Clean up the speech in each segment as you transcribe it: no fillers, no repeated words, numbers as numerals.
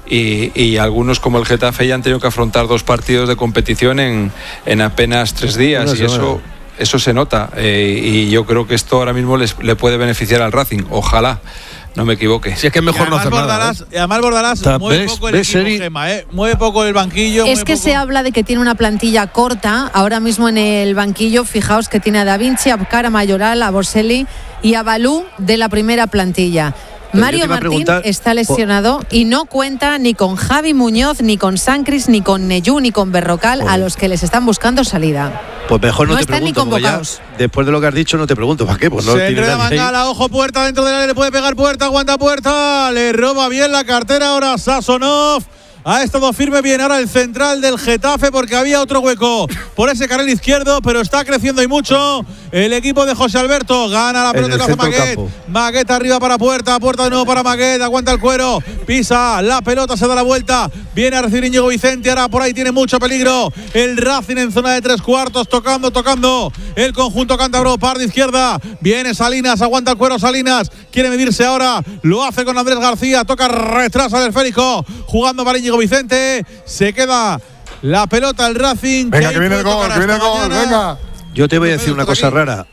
y algunos como el Getafe ya han tenido que afrontar 2 partidos de competición en apenas 3 días y eso se nota y yo creo que esto ahora mismo le puede beneficiar al Racing, ojalá no me equivoque. Si es que es mejor no hacer nada. Y además Bordalás mueve poco el equipo, Gemma, mueve poco el banquillo. Es que se habla de que tiene una plantilla corta. Ahora mismo en el banquillo, fijaos que tiene a Da Vinci, a Cara Mayoral, a Boselli y a Balú de la primera plantilla. Mario Martín está lesionado y no cuenta ni con Javi Muñoz, ni con Sancris, ni con Neyú, ni con Berrocal, a los que les están buscando salida. Pues mejor no te están pregunto, ni convocados. Después de lo que has dicho no te pregunto, ¿para qué? Pues no se enreda Mangala, ojo Puerta, dentro del área le puede pegar Puerta, aguanta Puerta, le roba bien la cartera ahora Sasonov. Ha estado firme bien ahora el central del Getafe porque había otro hueco por ese carril izquierdo, pero está creciendo y mucho el equipo de José Alberto. Gana la pelota, lo hace Maguet. Maguet arriba para Puerta, Puerta de nuevo para Maguet, aguanta el cuero, pisa la pelota, se da la vuelta, viene a recibir Íñigo Vicente, ahora por ahí tiene mucho peligro el Racing en zona de 3/4, tocando el conjunto cántabro, par de izquierda, viene Salinas, aguanta el cuero Salinas, quiere medirse ahora, lo hace con Andrés García, toca retrasa del esférico, jugando para Íñigo Vicente, se queda la pelota el Racing. Venga, que viene el gol, venga. Yo te voy a decir una cosa rara.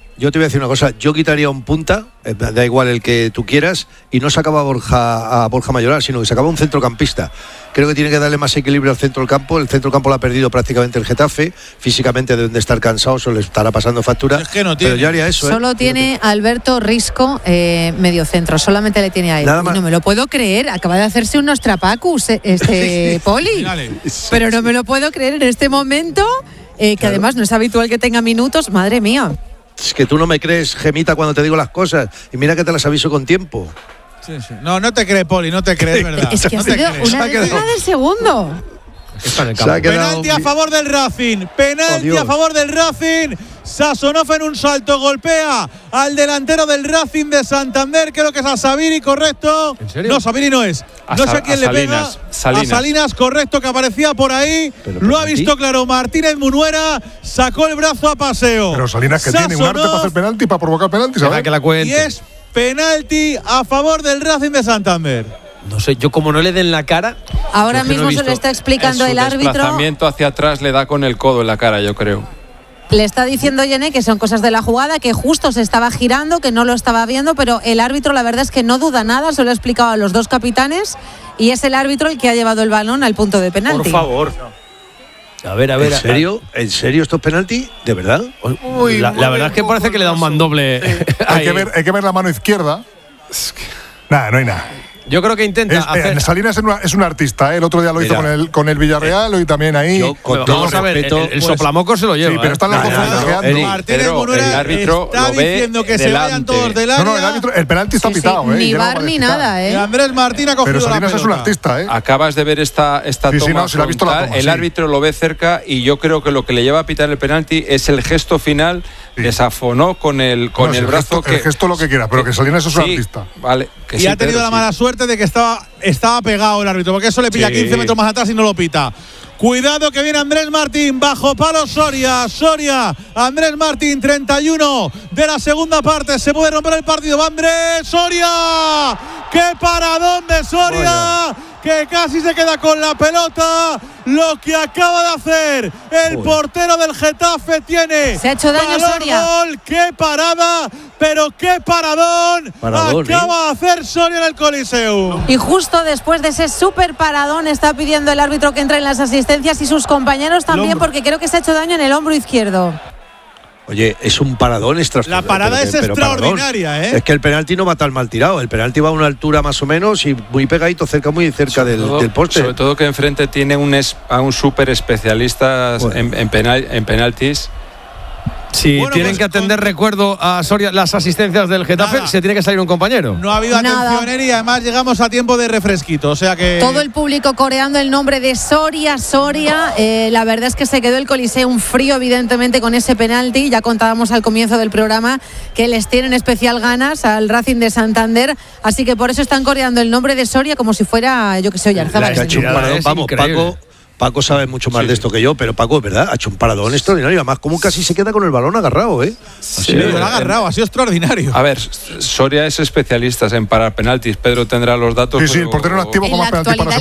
Yo quitaría un punta, da igual el que tú quieras, y no sacaba a Borja Mayoral, sino que sacaba un centrocampista. Creo que tiene que darle más equilibrio al centro del campo. El centro del campo lo ha perdido prácticamente el Getafe. Físicamente deben de estar cansados o le estará pasando factura. Es que no tiene. Pero yo haría eso. Solo tiene Alberto Risco medio centro. Solamente le tiene a él. No me lo puedo creer. Acaba de hacerse unos trapacus Poli. Pero no me lo puedo creer en este momento. Que además no es habitual que tenga minutos. Madre mía. Es que tú no me crees, Gemita, cuando te digo las cosas. Y mira que te las aviso con tiempo. Sí. No te crees, Poli, no te crees, ¿verdad? Es que no ha sido una décima del segundo. Penalti a favor del Racing. Penalti a favor del Racing. Sasonov en un salto golpea al delantero del Racing de Santander, creo que es a Sabiri, correcto. ¿En serio? No, Sabiri no es. No sé a quién le pega. A Salinas, correcto, que aparecía por ahí. Lo ha visto claro Martínez Munuera, sacó el brazo a paseo. Pero Salinas que tiene un arte para hacer penalti, para provocar penalti, ¿sabes? Que la cuente. Y es penalti a favor del Racing de Santander. No sé, yo como no le den la cara. Ahora mismo se le está explicando el árbitro. El desplazamiento hacia atrás le da con el codo en la cara, yo creo. Le está diciendo Yene que son cosas de la jugada, que justo se estaba girando, que no lo estaba viendo, pero el árbitro la verdad es que no duda nada, se lo ha explicado a los dos capitanes y es el árbitro el que ha llevado el balón al punto de penalti. Por favor. A ver. ¿En serio? ¿En serio estos penaltis? ¿De verdad? Uy, la verdad es que parece que le da un mandoble. Hay que ver la mano izquierda. Nada, no hay nada. Yo creo que intenta hacer. Salinas es un artista, ¿eh? El otro día lo hizo con el Villarreal y también ahí. Vamos a ver, el soplamoco se lo lleva. Sí, pero están las dos flanqueando. Martínez Munuera está diciendo que se vayan todos del área. No, el penalti está pitado, ¿eh? Ni bar ni nada, ¿eh? Y Andrés Martín ha cogido pero la pelota. Salinas es un artista, ¿eh? Acabas de ver esta toma frontal, el árbitro lo ve cerca y yo creo que lo que le lleva a pitar el penalti es el gesto final. Desafonó con el brazo. El gesto lo que quiera, pero que Salinas es un artista. Vale. Y ha tenido la mala suerte de que estaba pegado el árbitro, porque eso le pilla 15 metros más atrás y no lo pita. Cuidado que viene Andrés Martín, bajo palo Soria, Andrés Martín, 31 de la segunda parte, se puede romper el partido, va Andrés Soria, qué paradón de Soria, que casi se queda con la pelota, lo que acaba de hacer el portero del Getafe tiene. Se ha hecho daño Soria. Gol, qué parada, pero qué paradón acaba de hacer Soria en el Coliseum. Y justo después de ese súper paradón está pidiendo el árbitro que entre en las asistencias y sus compañeros también, porque creo que se ha hecho daño en el hombro izquierdo. Oye, es un paradón extraordinario. La parada es extraordinaria, ¿eh? Es que el penalti no va tan mal tirado. El penalti va a una altura más o menos y muy pegadito, muy cerca del poste. Sobre todo que enfrente tiene a un súper especialista en penaltis. Si tienen que atender, recuerdo a Soria, las asistencias del Getafe, se tiene que salir un compañero. No ha habido atención y además llegamos a tiempo de refresquito, o sea que… Todo el público coreando el nombre de Soria. La verdad es que se quedó el Coliseum frío, evidentemente, con ese penalti. Ya contábamos al comienzo del programa que les tienen especial ganas al Racing de Santander, así que por eso están coreando el nombre de Soria como si fuera, yo que sé, Oyarzabal. Vamos, Paco sabe mucho más de esto que yo, pero Paco, es verdad, ha hecho un paradón extraordinario. Además, como casi se queda con el balón agarrado, ¿eh? Sí, lo ha agarrado, ha sido extraordinario. A ver, Soria es especialista en parar penaltis. Pedro tendrá los datos. Sí, el portero no activo como penalti para el que más,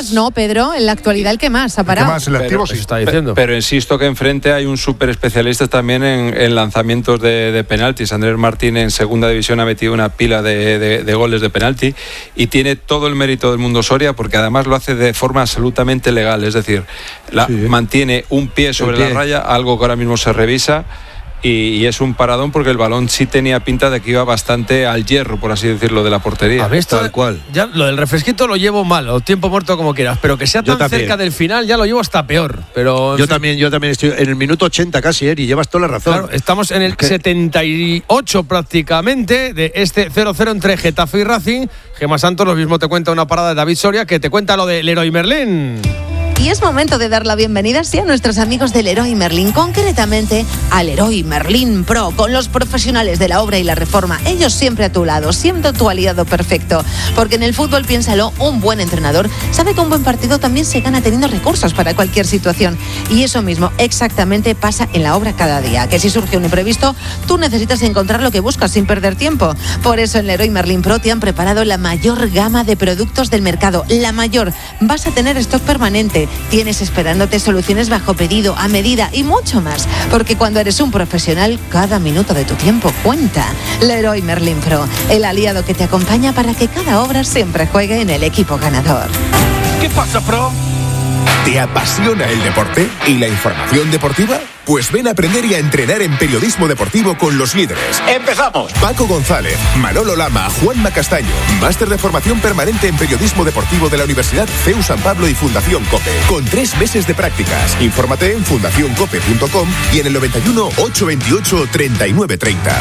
más, ¿no, Pedro? En la actualidad el que más ha parado. ¿Qué más? El activo sí está diciendo. Pero insisto que enfrente hay un súper especialista también en lanzamientos de penaltis. Andrés Martín en segunda división ha metido una pila de goles de penalti y tiene todo el mérito del mundo Soria, porque además lo hace de forma absolutamente legal, es decir, mantiene un pie sobre la raya, algo que ahora mismo se revisa. Y es un paradón porque el balón sí tenía pinta de que iba bastante al hierro, por así decirlo, de la portería. A ver, tal cual. Ya lo del refresquito lo llevo mal, o tiempo muerto como quieras, pero que sea tan cerca del final ya lo llevo hasta peor. Pero yo también estoy en el minuto 80 casi, Eri, llevas toda la razón. Claro, estamos en el 78 prácticamente de este 0-0 entre Getafe y Racing. Gemma Santos, lo mismo te cuenta una parada de David Soria que te cuenta lo de Leroy Merlin. Y es momento de dar la bienvenida a nuestros amigos del Leroy Merlin, concretamente al Leroy Merlin Pro, con los profesionales de la obra y la reforma. Ellos siempre a tu lado, siendo tu aliado perfecto. Porque en el fútbol, piénsalo, un buen entrenador sabe que un buen partido también se gana teniendo recursos para cualquier situación. Y eso mismo exactamente pasa en la obra cada día. Que si surge un imprevisto, tú necesitas encontrar lo que buscas sin perder tiempo. Por eso en Leroy Merlin Pro te han preparado la mayor gama de productos del mercado. La mayor. Vas a tener stock permanente. Tienes esperándote soluciones bajo pedido, a medida y mucho más. Porque cuando eres un profesional, cada minuto de tu tiempo cuenta. Leroy Merlin Pro, el aliado que te acompaña para que cada obra siempre juegue en el equipo ganador. ¿Qué pasa, Pro? ¿Te apasiona el deporte y la información deportiva? Pues ven a aprender y a entrenar en periodismo deportivo con los líderes. ¡Empezamos! Paco González, Manolo Lama, Juanma Castaño. Máster de formación permanente en periodismo deportivo de la Universidad CEU San Pablo y Fundación COPE. Con 3 meses de prácticas. Infórmate en fundacioncope.com y en el 91 828 3930.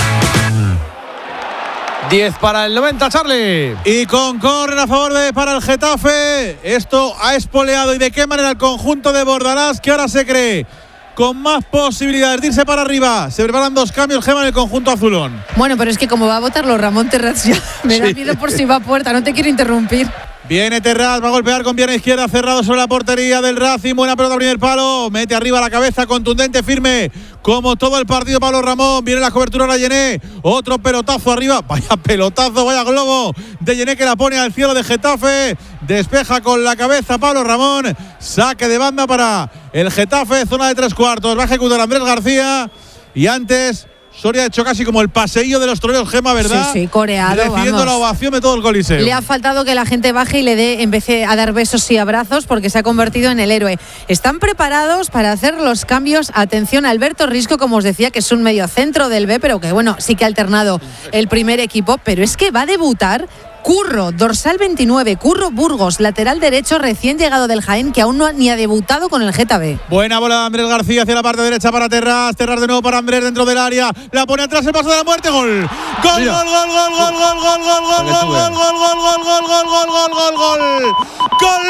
10 para el 90, Charlie. Y con córner a favor para el Getafe. Esto ha espoleado, y de qué manera, el conjunto de Bordalás, que ahora se cree con más posibilidades de irse para arriba. Se preparan 2 cambios, Gemma, en el conjunto azulón. Bueno, pero es que como va a votarlo Ramón Terraz, ya me da miedo por si va a puerta. No te quiero interrumpir. Viene Terraz, va a golpear con pierna izquierda, cerrado sobre la portería del Racing. Buena pelota, primer palo. Mete arriba la cabeza, contundente, firme, como todo el partido, Pablo Ramón. Viene la cobertura, la Yené. Otro pelotazo arriba. Vaya pelotazo, vaya globo de Yené, que la pone al cielo de Getafe. Despeja con la cabeza Pablo Ramón. Saque de banda para el Getafe, zona de 3/4. Va a ejecutar Andrés García. Y antes, Soria ha hecho casi como el paseillo de los toreros, Gemma, ¿verdad? Sí, coreado, recibiendo la ovación de todo el Coliseo. Le ha faltado que la gente baje y le dé, empecé a dar besos y abrazos, porque se ha convertido en el héroe. Están preparados para hacer los cambios. Atención, Alberto Risco, como os decía, que es un mediocentro del B, pero que bueno, sí que ha alternado el primer equipo, pero es que va a debutar Curro, dorsal 29, Curro Burgos, lateral derecho recién llegado del Jaén, que aún no ni ha debutado con el Getafe. Buena bola de Andrés García hacia la parte derecha para Terraz. Terraz de nuevo para Andrés dentro del área. La pone atrás, el paso de la muerte. Gol. Gol, gol, gol, gol, gol, gol, gol, gol, gol, gol, gol, gol, gol, gol, gol, gol, gol, gol, gol. Gol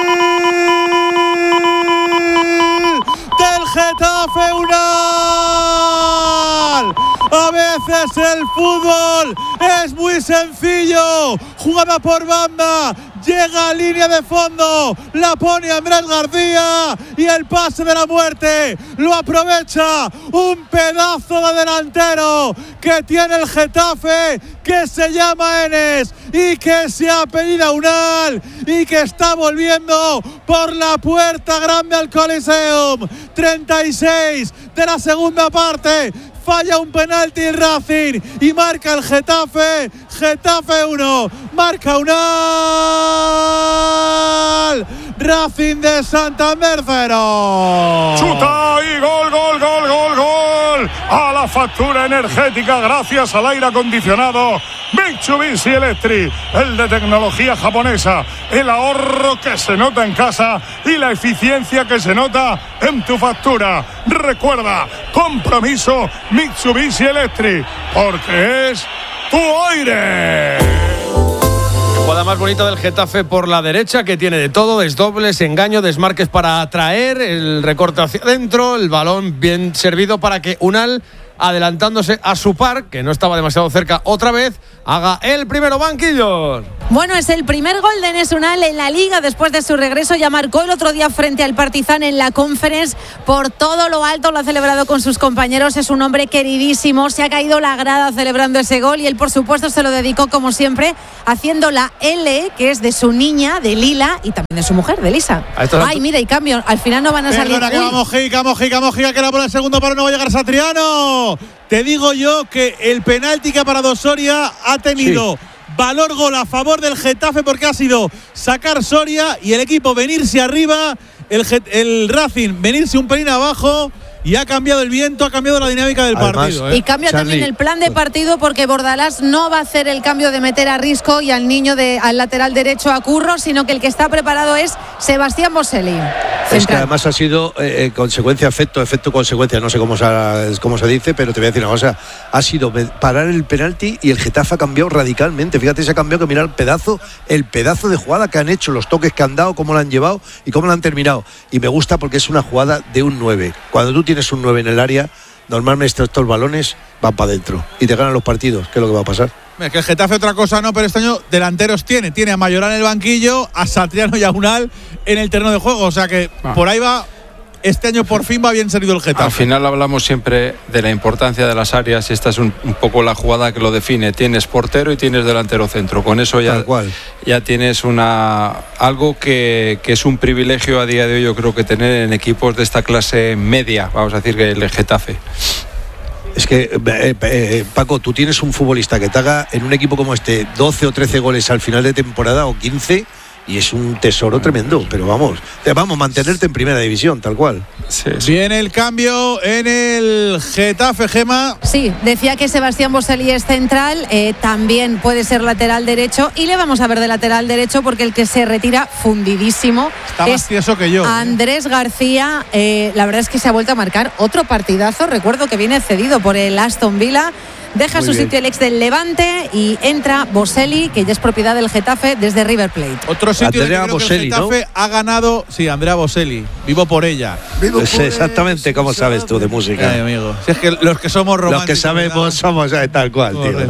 del Getafe, Unal. A veces el fútbol es muy sencillo. Jugada por banda, llega a línea de fondo, la pone Andrés García y el pase de la muerte lo aprovecha. Un pedazo de delantero que tiene el Getafe, que se llama Enes y que se apellida Unal y que está volviendo por la puerta grande al Coliseum. 36 de la segunda parte. Falla un penalti el Racing y marca el Getafe. Getafe 1, marca Unal. Racing de Santander 0. Chuta y gol, gol, gol, gol, gol. A la factura energética gracias al aire acondicionado Mitsubishi Electric, el de tecnología japonesa. El ahorro que se nota en casa y la eficiencia que se nota en tu factura. Recuerda, compromiso Mitsubishi Electric, porque es tu aire. Jugada más bonita del Getafe por la derecha, que tiene de todo: desdobles, engaño, desmarques para atraer, el recorte hacia adentro, el balón bien servido para que Unal adelantándose a su par, que no estaba demasiado cerca otra vez, haga el primero banquillos. Bueno, es el primer gol de Enes Unal en la Liga después de su regreso. Ya marcó el otro día frente al Partizan en la Conference. Por todo lo alto lo ha celebrado con sus compañeros. Es un hombre queridísimo. Se ha caído la grada celebrando ese gol y él, por supuesto, se lo dedicó, como siempre, haciendo la L, que es de su niña, de Lila, y también de su mujer, de Lisa. Ay, mira, y cambio. Al final no van a salir. Perdona, que va Mojica, que era por el segundo palo, no va a llegar Satriano. Te digo yo que el penalti que ha parado Soria ha tenido valor gol a favor del Getafe, porque ha sido sacar Soria y el equipo venirse arriba, el Racing venirse un pelín abajo. Y ha cambiado el viento, ha cambiado la dinámica del partido. Y cambia también el plan de partido, porque Bordalás no va a hacer el cambio de meter a Risco y al niño al lateral derecho a Curro, sino que el que está preparado es Sebastián Boselli. Es que además ha sido consecuencia, efecto, consecuencia, no sé cómo se dice, pero te voy a decir una cosa, ha sido parar el penalti y el Getafe ha cambiado radicalmente. Fíjate, se ha cambiado, que mira el pedazo de jugada que han hecho, los toques que han dado, cómo la han llevado y cómo la han terminado. Y me gusta porque es una jugada de un 9. Cuando tú tienes un 9 en el área, normalmente estos balones van para adentro y te ganan los partidos. ¿Qué es lo que va a pasar? Es que el Getafe otra cosa no, pero este año delanteros tiene a Mayoral en el banquillo, a Satriano y a Unal en el terreno de juego, o sea que por ahí va. Este año por fin va bien servido el Getafe. Al final hablamos siempre de la importancia de las áreas y esta es un poco la jugada que lo define. Tienes portero y tienes delantero centro. Con eso ya tienes algo que es un privilegio a día de hoy, yo creo, que tener en equipos de esta clase media, vamos a decir, que el Getafe. Es que, Paco, tú tienes un futbolista que te haga en un equipo como este 12 o 13 goles al final de temporada o 15... y es un tesoro tremendo, pero vamos, mantenerte en primera división, tal cual. Sí. Viene el cambio en el Getafe, Gema. Sí, decía que Sebastián Boselli es central, también puede ser lateral derecho, y le vamos a ver de lateral derecho porque el que se retira fundidísimo está más tieso que yo. Andrés García. La verdad es que se ha vuelto a marcar otro partidazo. Recuerdo que viene cedido por el Aston Villa. Deja su sitio el ex del Levante y entra Boselli, que ya es propiedad del Getafe desde River Plate. Otro sitio Andrea Boselli, que el Getafe, ¿no? Ha ganado, sí, Andrea Boselli. Vivo por ella. Exactamente como sabes tú de música. Ay, amigo. Si es que los que somos románticos. Los que sabemos somos tal cual, tío.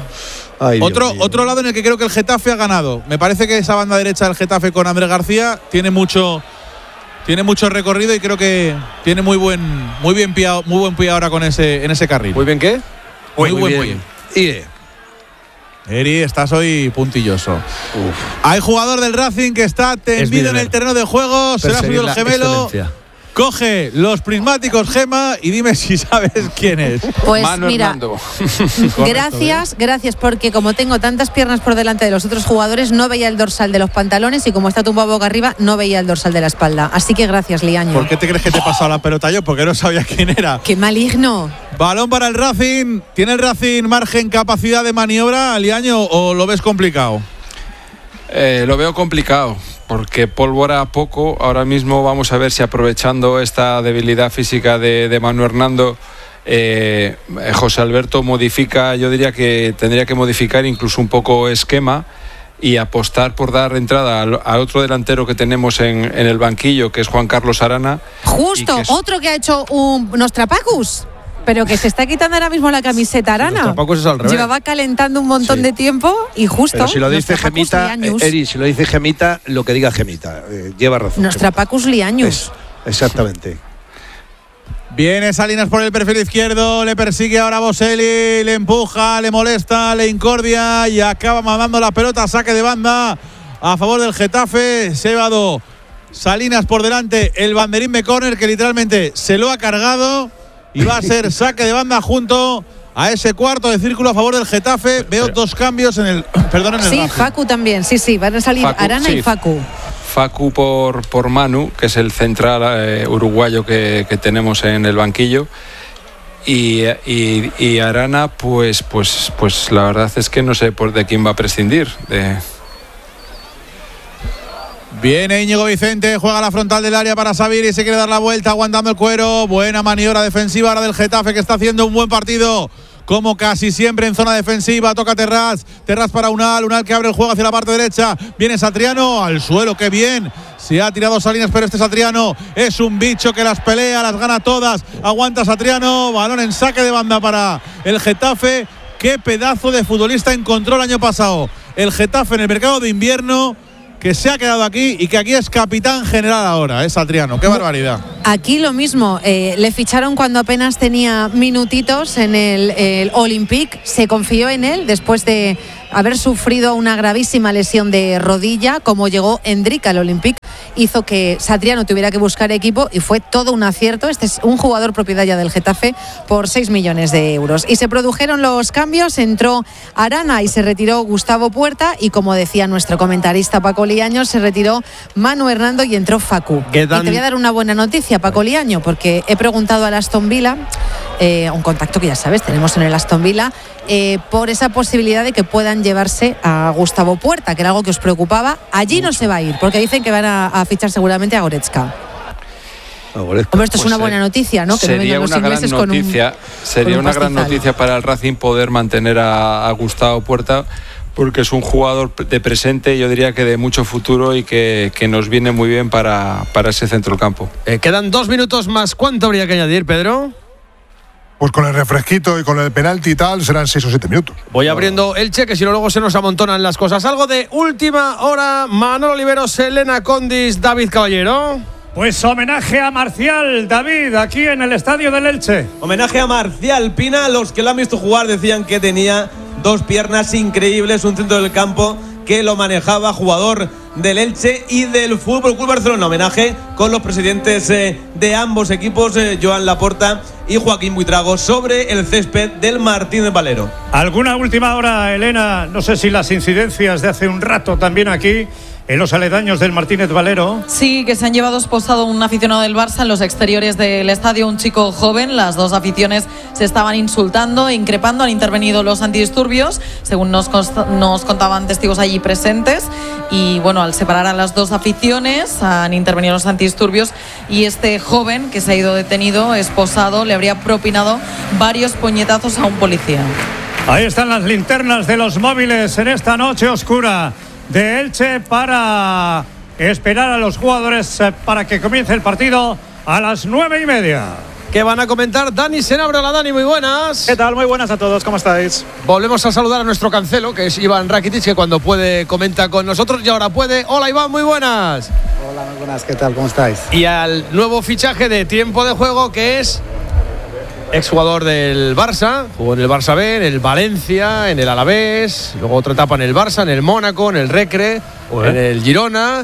Ay, otro lado en el que creo que el Getafe ha ganado. Me parece que esa banda derecha del Getafe con Andrés García tiene mucho recorrido y creo que tiene muy buen pie ahora en ese carril. ¿Muy bien qué? Muy bien. Eri, estás hoy puntilloso. Hay jugador del Racing que está tendido en el terreno de juego. Se le ha subido el gemelo. Excelencia. Coge los prismáticos, Gema, y dime si sabes quién es. Pues Manu mira, Hernando. gracias, porque como tengo tantas piernas por delante de los otros jugadores, no veía el dorsal de los pantalones, y como está tumbado boca arriba, no veía el dorsal de la espalda. Así que gracias, Liaño. ¿Por qué te crees que te he pasado la pelota yo? Porque no sabía quién era. ¡Qué maligno! Balón para el Racing. ¿Tiene el Racing margen, capacidad de maniobra, Liaño, o lo ves complicado? Lo veo complicado, porque pólvora poco. Ahora mismo vamos a ver si, aprovechando esta debilidad física de Manu Hernando, José Alberto modifica. Yo diría que tendría que modificar incluso un poco esquema y apostar por dar entrada al otro delantero que tenemos en el banquillo, que es Juan Carlos Arana. Justo, otro que ha hecho un Nostrapacus, pero que se está quitando ahora mismo la camiseta Arana. Es al revés. Llevaba calentando un montón de tiempo y justo. Pero si lo dice Gemita, Eri, si lo dice Gemita, lo que diga Gemita, lleva razón. Nostrapacus Liañus. Exactamente. Viene Salinas por el perfil izquierdo, le persigue ahora Boselli, le empuja, le molesta, le incordia y acaba mandando la pelota a saque de banda a favor del Getafe. Se ha llevado Salinas por delante el banderín de córner, que literalmente se lo ha cargado. Y va a ser saque de banda junto a ese cuarto de círculo a favor del Getafe. Veo dos cambios en el Sí, Facu también, sí, van a salir Facu, Arana y Facu. Facu por Manu, que es el central uruguayo que tenemos en el banquillo. Y Arana, pues la verdad es que no sé de quién va a prescindir. Viene Íñigo Vicente, juega la frontal del área para Sabiri, se quiere dar la vuelta aguantando el cuero. Buena maniobra defensiva ahora del Getafe, que está haciendo un buen partido como casi siempre en zona defensiva. Toca Terrats para Unal que abre el juego hacia la parte derecha. Viene Satriano al suelo, qué bien. Se ha tirado Salinas, pero este Satriano es un bicho que las pelea, las gana todas. Aguanta Satriano, balón en saque de banda para el Getafe. Qué pedazo de futbolista encontró el año pasado el Getafe en el mercado de invierno, que se ha quedado aquí y que aquí es capitán general ahora, es Satriano. Qué barbaridad. Aquí lo mismo, le ficharon cuando apenas tenía minutitos en el Olympique, se confió en él después de haber sufrido una gravísima lesión de rodilla. Como llegó Endrick al Olympique, hizo que Satriano tuviera que buscar equipo y fue todo un acierto. Este es un jugador propiedad ya del Getafe por 6 millones de euros. Y se produjeron los cambios, entró Arana y se retiró Gustavo Puerta, y como decía nuestro comentarista Paco Liaño, se retiró Manu Hernando y entró Facu. Y te voy a dar una buena noticia, Paco Liaño, porque he preguntado al Aston Villa, un contacto que ya sabes, tenemos en el Aston Villa, por esa posibilidad de que puedan llevarse a Gustavo Puerta, que era algo que os preocupaba. Allí no se va a ir, porque dicen que van a fichar seguramente a Goretzka. Hombre, esto es una buena noticia, ¿no? Que sería no una gran noticia, sería una gran noticia para el Racing poder mantener a Gustavo Puerta, porque es un jugador de presente, yo diría que de mucho futuro, y que nos viene muy bien para ese centro del campo. Quedan 2 minutos más. ¿Cuánto habría que añadir, Pedro? Pues con el refresquito y con el penalti y tal, serán 6 o 7 minutos. Voy abriendo el cheque, si no luego se nos amontonan las cosas. Algo de última hora. Manolo Oliveros, Elena Condis, David Caballero. Pues homenaje a Marcial, David, aquí en el estadio del Elche. Homenaje a Marcial Pina. Los que lo han visto jugar decían que tenía 2 piernas increíbles, un centro del campo que lo manejaba, jugador del Elche y del Fútbol Club Barcelona. Homenaje con los presidentes de ambos equipos, Joan Laporta y Joaquín Buitrago, sobre el césped del Martínez Valero. ¿Alguna última hora, Elena? No sé si las incidencias de hace un rato también aquí, en los aledaños del Martínez Valero. Sí, que se han llevado esposado un aficionado del Barça en los exteriores del estadio, un chico joven. Las dos aficiones se estaban insultando e increpando. Han intervenido los antidisturbios, según nos contaban testigos allí presentes. Y bueno, al separar a las dos aficiones, han intervenido los antidisturbios, y este joven que se ha ido detenido, esposado, le habría propinado varios puñetazos a un policía. Ahí están las linternas de los móviles en esta noche oscura de Elche para esperar a los jugadores para que comience el partido a las 9:30. ¿Qué van a comentar? Dani Senabra. Hola, Dani, muy buenas. ¿Qué tal? Muy buenas a todos, ¿cómo estáis? Volvemos a saludar a nuestro cancelo, que es Iván Rakitic, que cuando puede comenta con nosotros y ahora puede. Hola, Iván, muy buenas. Hola, muy buenas, ¿qué tal? ¿Cómo estáis? Y al nuevo fichaje de tiempo de juego, que es exjugador del Barça, jugó en el Barça B, en el Valencia, en el Alavés, luego otra etapa en el Barça, en el Mónaco, en el Recre, en el Girona,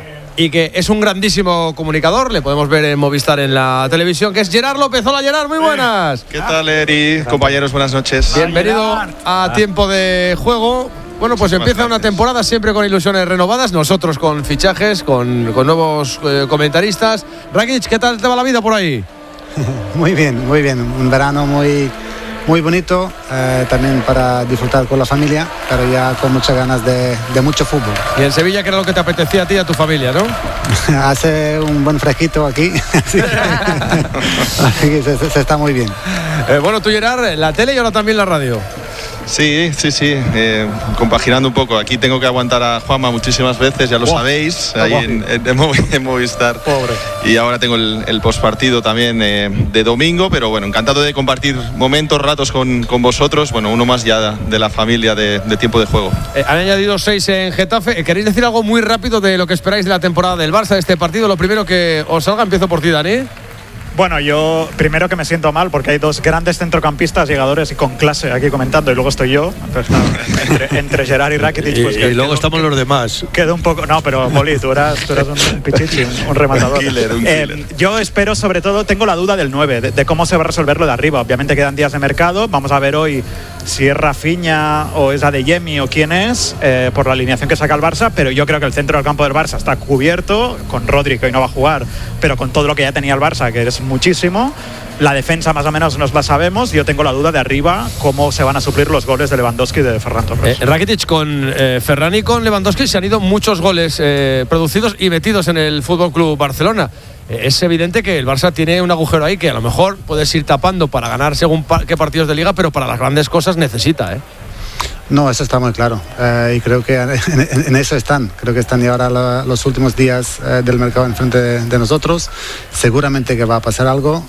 y que es un grandísimo comunicador. Le podemos ver en Movistar en la televisión, que es Gerard López. Hola, Gerard, muy buenas. ¿Qué tal, Eri? Compañeros, buenas noches. Bienvenido a tiempo de juego. Bueno, pues empieza una temporada siempre con ilusiones renovadas, nosotros con fichajes, con nuevos comentaristas. Rakitic, ¿qué tal te va la vida por ahí? Muy bien, un verano muy bonito, también para disfrutar con la familia, pero ya con muchas ganas de mucho fútbol. Y en Sevilla, que era lo que te apetecía a ti y a tu familia, ¿no? Hace un buen fresquito aquí, así que se está muy bien. Bueno, tú, Gerard, la tele y ahora también la radio. Sí, compaginando un poco. Aquí tengo que aguantar a Juanma muchísimas veces, ya lo sabéis, ahí en Movistar. Pobre. Y ahora tengo el postpartido también de domingo, pero bueno, encantado de compartir momentos, ratos con vosotros. Bueno, uno más ya de la familia de tiempo de juego. Han añadido 6 en Getafe. ¿Queréis decir algo muy rápido de lo que esperáis de la temporada del Barça, de este partido? Lo primero que os salga, empiezo por ti, Dani. Bueno, yo primero que me siento mal porque hay 2 grandes centrocampistas llegadores y con clase aquí comentando, y luego estoy yo. Entonces, claro, entre Gerard y Rakitic, pues y luego estamos los demás. Quedó un poco. No, pero Poli, tú eras un pichichi, un rematador. Un killer. Yo espero, sobre todo, tengo la duda del 9, de cómo se va a resolver lo de arriba. Obviamente quedan días de mercado. Vamos a ver hoy si es Rafinha o es Adeyemi o quién es, por la alineación que saca el Barça, pero yo creo que el centro del campo del Barça está cubierto, con Rodri, que hoy no va a jugar, pero con todo lo que ya tenía el Barça, que es muchísimo. La defensa más o menos nos la sabemos. Yo tengo la duda de arriba, cómo se van a suplir los goles de Lewandowski y de Ferran Torres. Rakitic, con Ferran y con Lewandowski se han ido muchos goles producidos y metidos en el Fútbol Club Barcelona. es evidente que el Barça tiene un agujero ahí que a lo mejor puedes ir tapando para ganar según qué partidos de Liga, pero para las grandes cosas necesita, No, eso está muy claro y creo que en eso están. Creo que están ya ahora los últimos días del mercado enfrente de nosotros. Seguramente que va a pasar algo,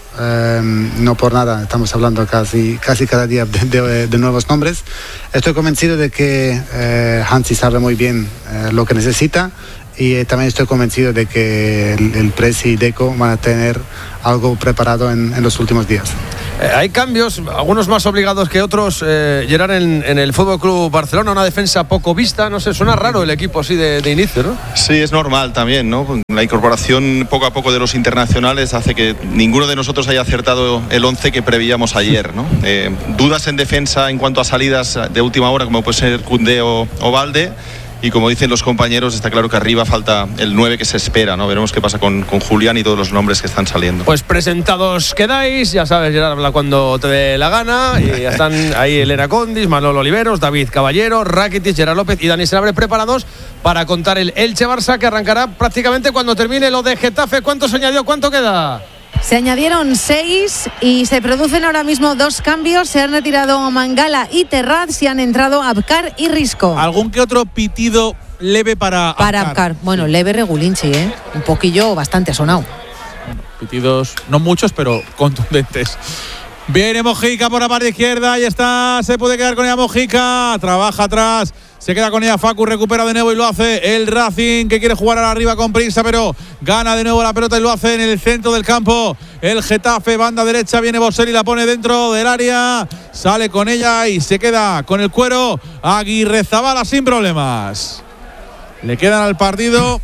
no por nada. Estamos hablando casi cada día de nuevos nombres. Estoy convencido de que Hansi sabe muy bien lo que necesita y también estoy convencido de que el Presi y Deco van a tener algo preparado en los últimos días. Hay cambios, algunos más obligados que otros, Gerard, en el Fútbol Club Barcelona, una defensa poco vista, no sé, suena raro el equipo así de inicio, ¿no? Sí, es normal también, ¿no? La incorporación poco a poco de los internacionales hace que ninguno de nosotros haya acertado el 11 que prevíamos ayer, ¿no? Dudas en defensa en cuanto a salidas de última hora, como puede ser Koundé o Balde. Y como dicen los compañeros, está claro que arriba falta el 9 que se espera, ¿no? Veremos qué pasa con Julián y todos los nombres que están saliendo. Pues presentados quedáis, ya sabes, Gerard habla cuando te dé la gana. Y ya están ahí Elena Condis, Manolo Oliveros, David Caballero, Rakitic, Gerard López y Dani Senabre preparados para contar el Elche-Barça, que arrancará prácticamente cuando termine lo de Getafe. ¿Cuánto se añadió? ¿Cuánto queda? Se añadieron 6 y se producen ahora mismo 2 cambios. Se han retirado Mangala y Terraz y han entrado Abkar y Risco. ¿Algún que otro pitido leve para Abkar? Bueno, leve regulinchi, un poquillo bastante sonado. Pitidos, no muchos, pero contundentes. Viene Mojica por la parte izquierda, ahí está, se puede quedar con ella Mojica, trabaja atrás, se queda con ella Facu, recupera de nuevo y lo hace el Racing, que quiere jugar arriba con prisa, pero gana de nuevo la pelota y lo hace en el centro del campo. El Getafe, banda derecha, viene Boselli, la pone dentro del área, sale con ella y se queda con el cuero Aguirrezabala sin problemas. Le quedan al partido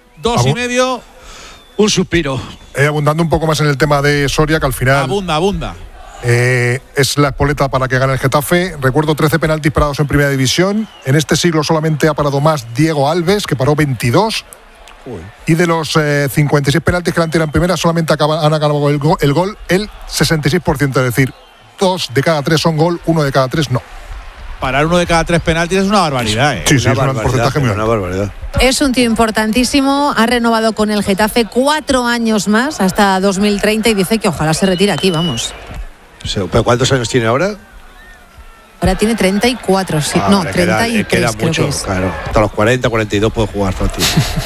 2,5. Un suspiro. Abundando un poco más en el tema de Soria, que al final abunda. Es la espoleta para que gane el Getafe. Recuerdo 13 penaltis parados en Primera División. En este siglo solamente ha parado más Diego Alves, que paró 22. Y de los 56 penaltis que le han tirado en Primera, solamente han acabado el gol el 66%. Es decir, 2 de cada 3 son gol, 1 de cada 3 no. Parar 1 de cada 3 penaltis es una barbaridad. Sí, es un porcentaje muy alto. Una barbaridad. Es un tío importantísimo, ha renovado con el Getafe 4 años más hasta 2030 y dice que ojalá se retire aquí, vamos. ¿Pero cuántos años tiene ahora? Ahora tiene 34, sí. No, 33 queda creo mucho, que es. claro. Hasta los 40, 42 puede jugar fácil.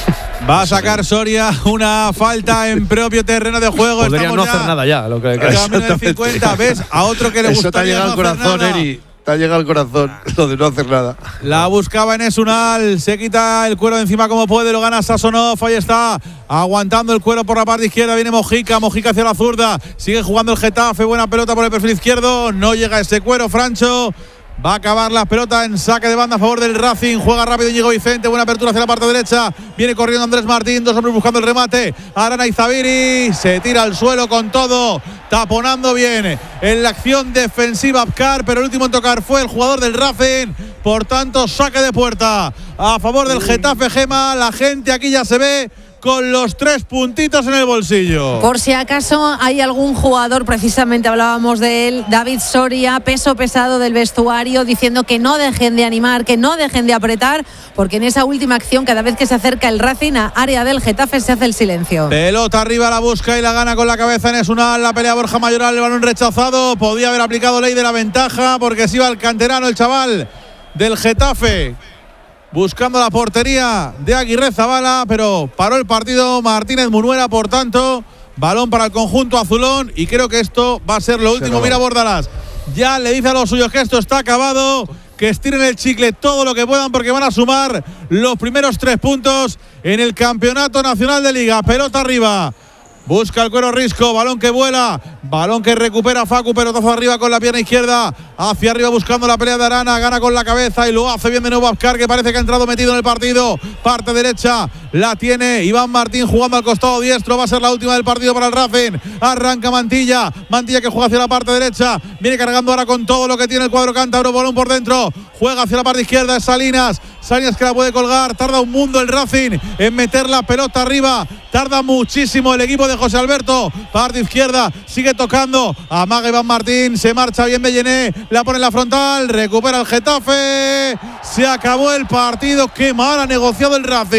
Va a sacar Soria una falta en propio terreno de juego. Podría no hacer nada ya. Lo que queda. 50, ¿ves? A otro que le gustaría. Eso te ha llegado al corazón, Eri. Te ha llegado al corazón lo de no hacer nada. La buscaba en Esunal, se quita el cuero de encima como puede, lo gana Sasonov, ahí está, aguantando el cuero por la parte izquierda, viene Mojica hacia la zurda, sigue jugando el Getafe, buena pelota por el perfil izquierdo, no llega ese cuero, Francho. Va a acabar la pelota en saque de banda a favor del Racing. Juega rápido Íñigo Vicente. Buena apertura hacia la parte derecha. Viene corriendo Andrés Martín. 2 hombres buscando el remate. Arana Izabiri. Se tira al suelo con todo. Taponando bien en la acción defensiva Abkar. Pero el último en tocar fue el jugador del Racing. Por tanto, saque de puerta a favor del Getafe, Gema. La gente aquí ya se ve con los 3 puntitos en el bolsillo. Por si acaso hay algún jugador, precisamente hablábamos de él, David Soria, peso pesado del vestuario, diciendo que no dejen de animar, que no dejen de apretar, porque en esa última acción, cada vez que se acerca el Racing a área del Getafe, se hace el silencio. Pelota arriba, la busca y la gana con la cabeza en Esunal. La pelea Borja Mayoral, el balón rechazado. Podía haber aplicado ley de la ventaja, porque se iba al canterano el chaval del Getafe, buscando la portería de Aguirrezabala, pero paró el partido Martínez Munuera. Por tanto, balón para el conjunto azulón y creo que esto va a ser lo último. Mira Bordalás, ya le dice a los suyos que esto está acabado, que estiren el chicle todo lo que puedan, porque van a sumar los primeros 3 puntos en el Campeonato Nacional de Liga. Pelota arriba, busca el cuero Risco, balón que vuela, balón que recupera Facu, pelotazo arriba con la pierna izquierda, hacia arriba buscando la pelea de Arana, gana con la cabeza y lo hace bien de nuevo Abkar, que parece que ha entrado metido en el partido. Parte derecha la tiene Iván Martín jugando al costado diestro, va a ser la última del partido para el Racing. Arranca Mantilla que juega hacia la parte derecha, viene cargando ahora con todo lo que tiene el cuadro cántabro, balón por dentro, juega hacia la parte izquierda, es Salinas que la puede colgar, tarda un mundo el Racing en meter la pelota arriba, tarda muchísimo el equipo de José Alberto. Parte izquierda, sigue tocando, amaga Iván Martín, se marcha bien Bellené, la pone en la frontal, recupera el Getafe, se acabó el partido. Qué mal ha negociado el Racing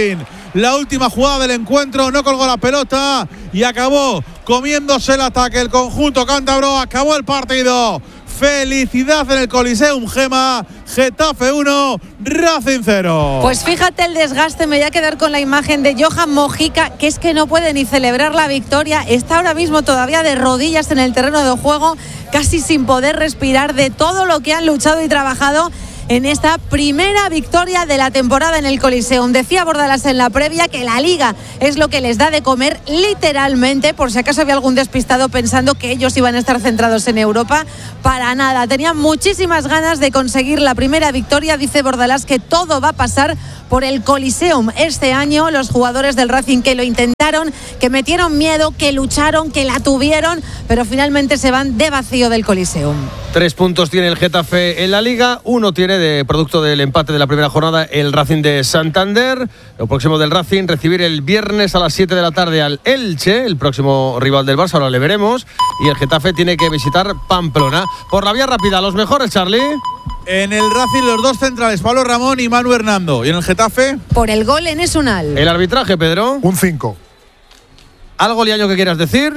la última jugada del encuentro, no colgó la pelota y acabó comiéndose el ataque. El conjunto cántabro acabó el partido. Felicidad en el Coliseum, Gema. Getafe 1, Racing 0. Pues fíjate el desgaste, me voy a quedar con la imagen de Johan Mojica, que es que no puede ni celebrar la victoria, está ahora mismo todavía de rodillas en el terreno de juego, casi sin poder respirar de todo lo que han luchado y trabajado en esta primera victoria de la temporada en el Coliseum. Decía Bordalás en la previa que la Liga es lo que les da de comer literalmente, por si acaso había algún despistado pensando que ellos iban a estar centrados en Europa. Para nada, tenían muchísimas ganas de conseguir la primera victoria. Dice Bordalás que todo va a pasar por el Coliseum este año. Los jugadores del Racing que lo intentaron, que metieron miedo, que lucharon, que la tuvieron, pero finalmente se van de vacío del Coliseum. 3 puntos tiene el Getafe en la Liga, 1 tiene de producto del empate de la primera jornada el Racing de Santander. Lo próximo del Racing, recibir el viernes a las 7 de la tarde al Elche, el próximo rival del Barça, ahora le veremos. Y el Getafe tiene que visitar Pamplona. Por la vía rápida, los mejores, Charlie. En el Racing los dos centrales, Pablo Ramón y Manu Hernando. ¿Y en el Getafe? Por el gol en Esunal. El arbitraje, Pedro. Un 5. ¿Algo, Liaño, que quieras decir?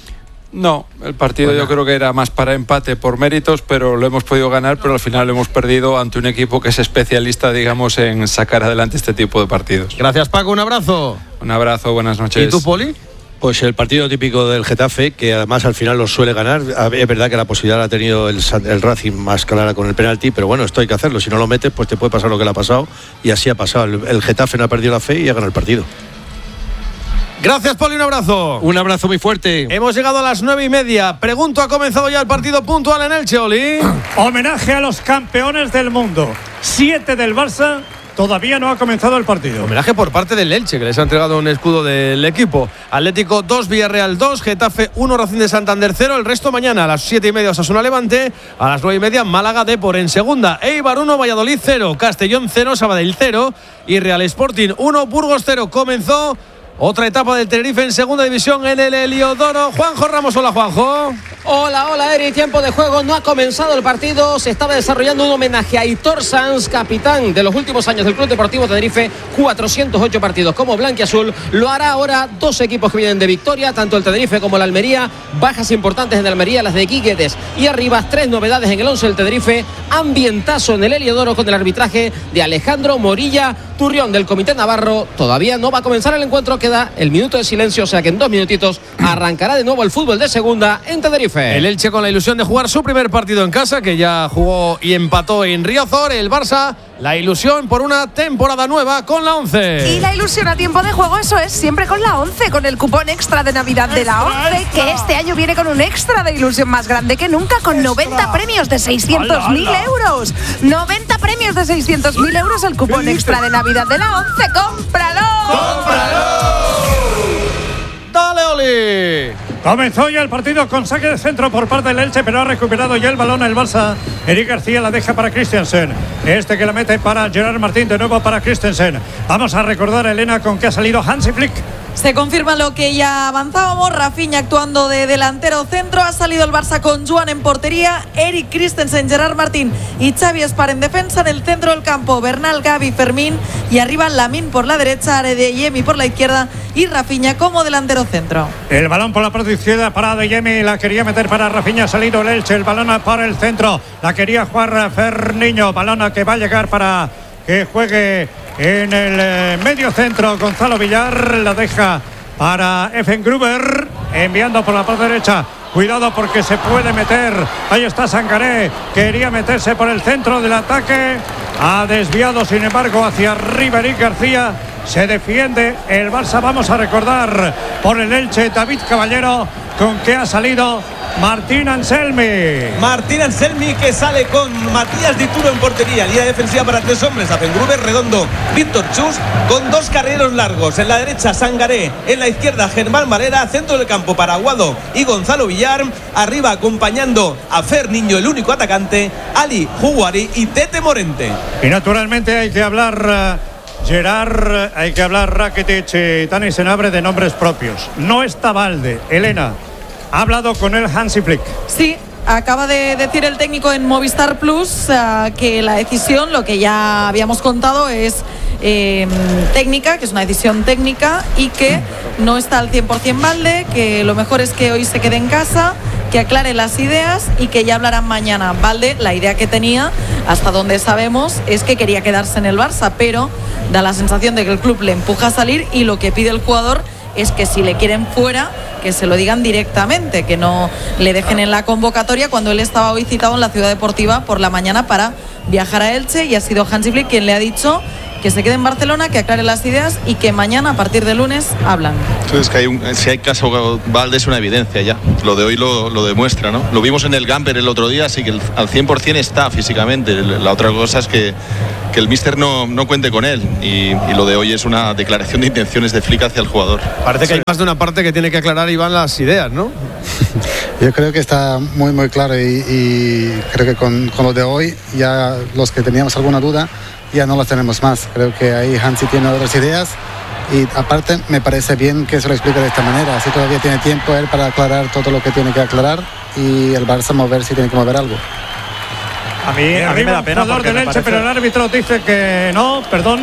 No, el partido yo creo que era más para empate por méritos, pero lo hemos podido ganar, pero al final lo hemos perdido ante un equipo que es especialista, digamos, en sacar adelante este tipo de partidos. Gracias, Paco, un abrazo. Un abrazo, buenas noches. ¿Y tú, Poli? Pues el partido típico del Getafe, que además al final lo suele ganar. Es verdad que la posibilidad la ha tenido el Racing más clara con el penalti, pero bueno, esto hay que hacerlo. Si no lo metes, pues te puede pasar lo que le ha pasado, y así ha pasado. El Getafe no ha perdido la fe y ha ganado el partido. Gracias, Poli, un abrazo. Un abrazo muy fuerte. Hemos llegado a las 9:30. Pregunto, ¿ha comenzado ya el partido puntual en Elche, Oli? Homenaje a los campeones del mundo. 7 del Barça. Todavía no ha comenzado el partido. Homenaje por parte del Elche, que les ha entregado un escudo del equipo. Atlético 2, Villarreal 2, Getafe 1, Racing de Santander 0. El resto mañana a las 7:30 Osasuna Levante, a las 9:30 Málaga Depor en segunda. Eibar 1, Valladolid 0, Castellón 0, Sabadell 0 y Real Sporting 1, Burgos 0. Comenzó otra etapa del Tenerife en segunda división en el Heliodoro. Juanjo Ramos, hola Juanjo. Hola Eri, tiempo de juego, no ha comenzado el partido, se estaba desarrollando un homenaje a Aitor Sanz, capitán de los últimos años del Club Deportivo Tenerife, 408 partidos como blanquiazul, lo hará ahora 2 equipos que vienen de victoria, tanto el Tenerife como el Almería, bajas importantes en Almería, las de Quiquetes y arriba, 3 novedades en el 11 del Tenerife, ambientazo en el Heliodoro con el arbitraje de Alejandro Morilla Turrión del Comité Navarro. Todavía no va a comenzar el encuentro, queda el minuto de silencio, o sea que en 2 minutitos arrancará de nuevo el fútbol de segunda en Tenerife. El Elche con la ilusión de jugar su primer partido en casa, que ya jugó y empató en Riazor. El Barça, la ilusión por una temporada nueva con la 11. Y la ilusión a tiempo de juego, eso es, siempre con la 11, con el cupón extra de Navidad de la 11, que este año viene con un extra de ilusión más grande que nunca, con 90 premios de 600.000 euros. 90 premios de 600.000 euros, el cupón extra de Navidad de la 11. ¡Cómpralo! ¡Cómpralo! ¡Dale, Oli! Comenzó ya el partido con saque de centro por parte del Elche, pero ha recuperado ya el balón el Barça. Eric García la deja para Christensen. Este que la mete para Gerard Martín, de nuevo para Christensen. Vamos a recordar, Elena, con que ha salido Hansi Flick. Se confirma lo que ya avanzábamos. Rafinha actuando de delantero centro. Ha salido el Barça con Joan en portería, Eric Christensen, Gerard Martín y Xavi Espar en defensa. En el centro del campo, Bernal, Gavi, Fermín y arriba Lamine por la derecha, Adeyemi por la izquierda y Rafinha como delantero centro. El balón por la parte izquierda para Adeyemi, la quería meter para Rafinha, ha salido el Elche. El balón para el centro, la quería jugar Ferniño. Balón que va a llegar para que juegue en el medio centro Gonzalo Villar, la deja para Effengruber, enviando por la parte derecha. Cuidado porque se puede meter. Ahí está Sangaré, quería meterse por el centro del ataque, ha desviado sin embargo hacia arriba Eric García. Se defiende el Barça. Vamos a recordar por el Elche, David Caballero, con que ha salido Martín Anselmi. Martín Anselmi, que sale con Matías Dituro en portería. Línea defensiva para 3 hombres. Effengruber, Redondo, Víctor Chus, con 2 carrileros largos. En la derecha Sangaré, en la izquierda Germán Valera. Centro del campo para Aguado y Gonzalo Villar. Arriba acompañando a Fer Niño, el único atacante, Ali Juguari y Tete Morente. Y naturalmente hay que hablar Gerard, hay que hablar Rakitic y Dani Senabre de nombres propios. No está Valde. Elena, ha hablado con él Hansi Flick. Sí, acaba de decir el técnico en Movistar Plus que la decisión, lo que ya habíamos contado, es técnica, que es una decisión técnica y que no está al 100% Valde, que lo mejor es que hoy se quede en casa, que aclare las ideas y que ya hablarán mañana. Valde, la idea que tenía, hasta donde sabemos, es que quería quedarse en el Barça, pero da la sensación de que el club le empuja a salir y lo que pide el jugador es que si le quieren fuera, que se lo digan directamente, que no le dejen en la convocatoria, cuando él estaba hoy citado en la Ciudad Deportiva por la mañana para viajar a Elche, y ha sido Hansi Flick quien le ha dicho que se quede en Barcelona, que aclare las ideas y que mañana, a partir de lunes, hablan. Es que si hay caso Valde es una evidencia ya. Lo de hoy lo demuestra, ¿no? Lo vimos en el Gamper el otro día, así que al 100% está físicamente. La otra cosa es que el míster no cuente con él, y lo de hoy es una declaración de intenciones de Flick hacia el jugador. Parece que hay más de una parte que tiene que aclarar, Iván, las ideas, ¿no? Yo creo que está muy muy claro y creo que con lo de hoy ya los que teníamos alguna duda ya no las tenemos más. Creo que ahí Hansi tiene otras ideas y aparte me parece bien que se lo explique de esta manera. Así todavía tiene tiempo él para aclarar todo lo que tiene que aclarar y el Barça mover si tiene que mover algo. A mí me da pena porque del Elche, pero el árbitro dice que no, perdón.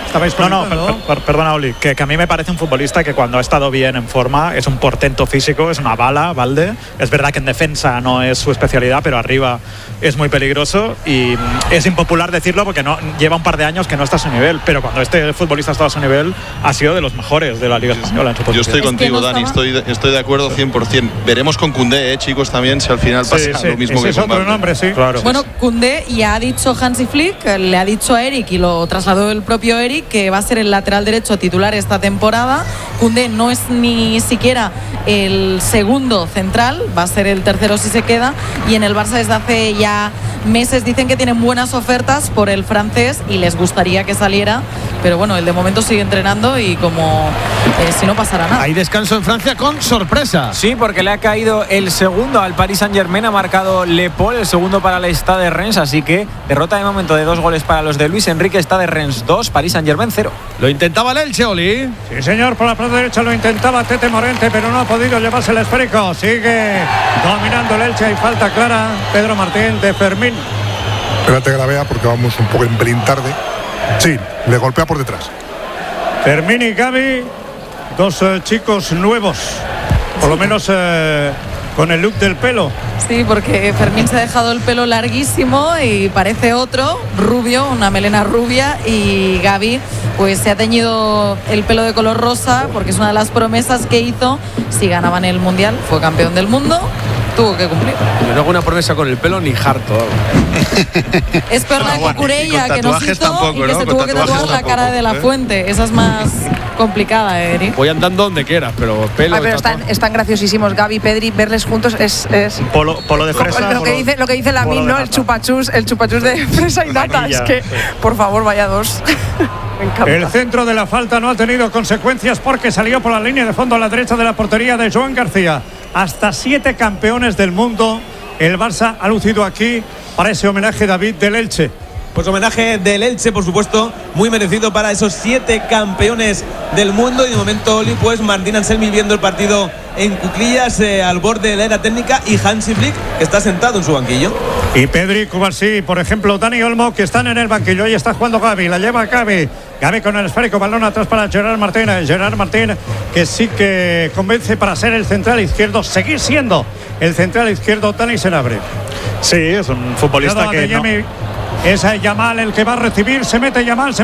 Perdona, Oli, que a mí me parece un futbolista que cuando ha estado bien en forma es un portento físico, es una bala, Valde. Es verdad que en defensa no es su especialidad, pero arriba es muy peligroso y es impopular decirlo porque no lleva un par de años que no está a su nivel, pero cuando este futbolista está a su nivel ha sido de los mejores de la Liga Española en su posición. Yo estoy contigo, Dani, estoy de acuerdo 100%. Veremos con Koundé, chicos, también, si al final pasa lo mismo que con Valde. Nombre, sí. Claro. Bueno, Koundé ya ha dicho Hansi Flick, le ha dicho a Eric y lo trasladó el propio Eric, que va a ser el lateral derecho titular esta temporada. Koundé no es ni siquiera el segundo central, va a ser el tercero si se queda, y en el Barça desde hace ya meses dicen que tienen buenas ofertas por el francés y les gustaría que saliera, pero bueno, él de momento sigue entrenando y como si no pasara nada. Hay descanso en Francia con sorpresa. Sí, porque le ha caído el segundo al Paris Saint-Germain, ha marcado Le Paul, el segundo para el Stade de Rennes, así que derrota de momento de 2 goles para los de Luis Enrique. Stade de Rennes 2, Paris Saint-Germain 0. Lo intentaba el Elche, Oli. Sí, señor, por la parte derecha lo intentaba Tete Morente, pero no ha podido llevarse el esférico. Sigue dominando el Elche, hay falta clara. Pedro Martín de Fermín. Espérate que la vea porque vamos un poco en pelín tarde. Sí, le golpea por detrás. Fermín y Gavi, dos chicos nuevos, por lo menos con el look del pelo. Sí, porque Fermín se ha dejado el pelo larguísimo y parece otro, rubio, una melena rubia, y Gavi pues se ha teñido el pelo de color rosa porque es una de las promesas que hizo si ganaban el Mundial. Fue campeón del mundo, tuvo que cumplir. Yo no hago una promesa con el pelo ni harto. Es peor la Cucurella que nos hizo tampoco, y que se tuvo que tatuar la cara de la Fuente. Esa es más complicada, Eric. Voy andando donde quieras, pero pelo. Pero están graciosísimos, Gavi y Pedri, verles juntos es polo de fresa. Lo que dice Lamin, ¿no? El chupachus de fresa y nata. Es que, por favor, vaya dos. El centro de la falta no ha tenido consecuencias porque salió por la línea de fondo a la derecha de la portería de Joan García. Hasta 7 campeones del mundo el Barça ha lucido aquí para ese homenaje, David, del Elche. Pues homenaje del Elche, por supuesto, muy merecido para esos 7 campeones del mundo. Y de momento, Oli, pues Martín Anselmi viendo el partido en cuclillas al borde de la era técnica, y Hansi Flick, que está sentado en su banquillo. Y Pedri, Cubarsí, por ejemplo, Dani Olmo, que están en el banquillo. Ahí está jugando Gavi, la lleva Gavi. Gavi con el esférico, balón atrás para Gerard Martín. Gerard Martín, que sí que convence para ser el central izquierdo, seguir siendo el central izquierdo. Dani Senabre. Sí, es un futbolista que no. Es Yamal el que va a recibir, se mete Yamal.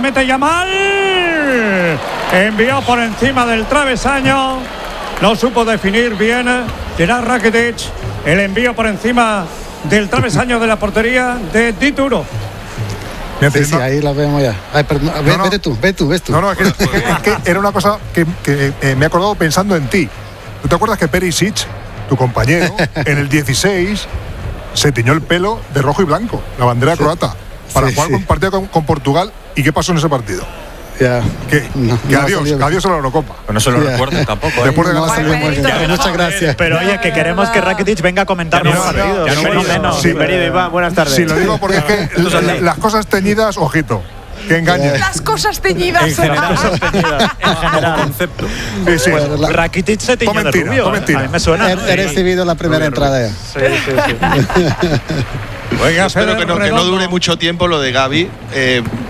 Envió por encima del travesaño, no supo definir bien Gerard Rakitic. El envío por encima del travesaño de la portería de Dituro. Sí, ahí la vemos ya. Ay, perdón, ves tú. No, es que era una cosa que me he acordado pensando en ti. ¿Tú te acuerdas que Perisic, tu compañero, en el 16 se tiñó el pelo de rojo y blanco, la bandera croata, para jugar un partido con Portugal? ¿Y qué pasó en ese partido? Ya. Que adiós a la Eurocopa. Pues no se lo recuerdo tampoco. Después de ganar. Muchas gracias. Pero oye, que queremos que Rakitic venga a comentar los partidos. Buenas tardes. Sí, lo digo porque es que las cosas teñidas, ojito, que engañen. Las cosas teñidas. En general, concepto. Sí. Rakitic se tiñó de rubio. A mí me suena. He recibido la primera entrada ya. Sí. Oiga, espero que no dure mucho tiempo lo de Gavi.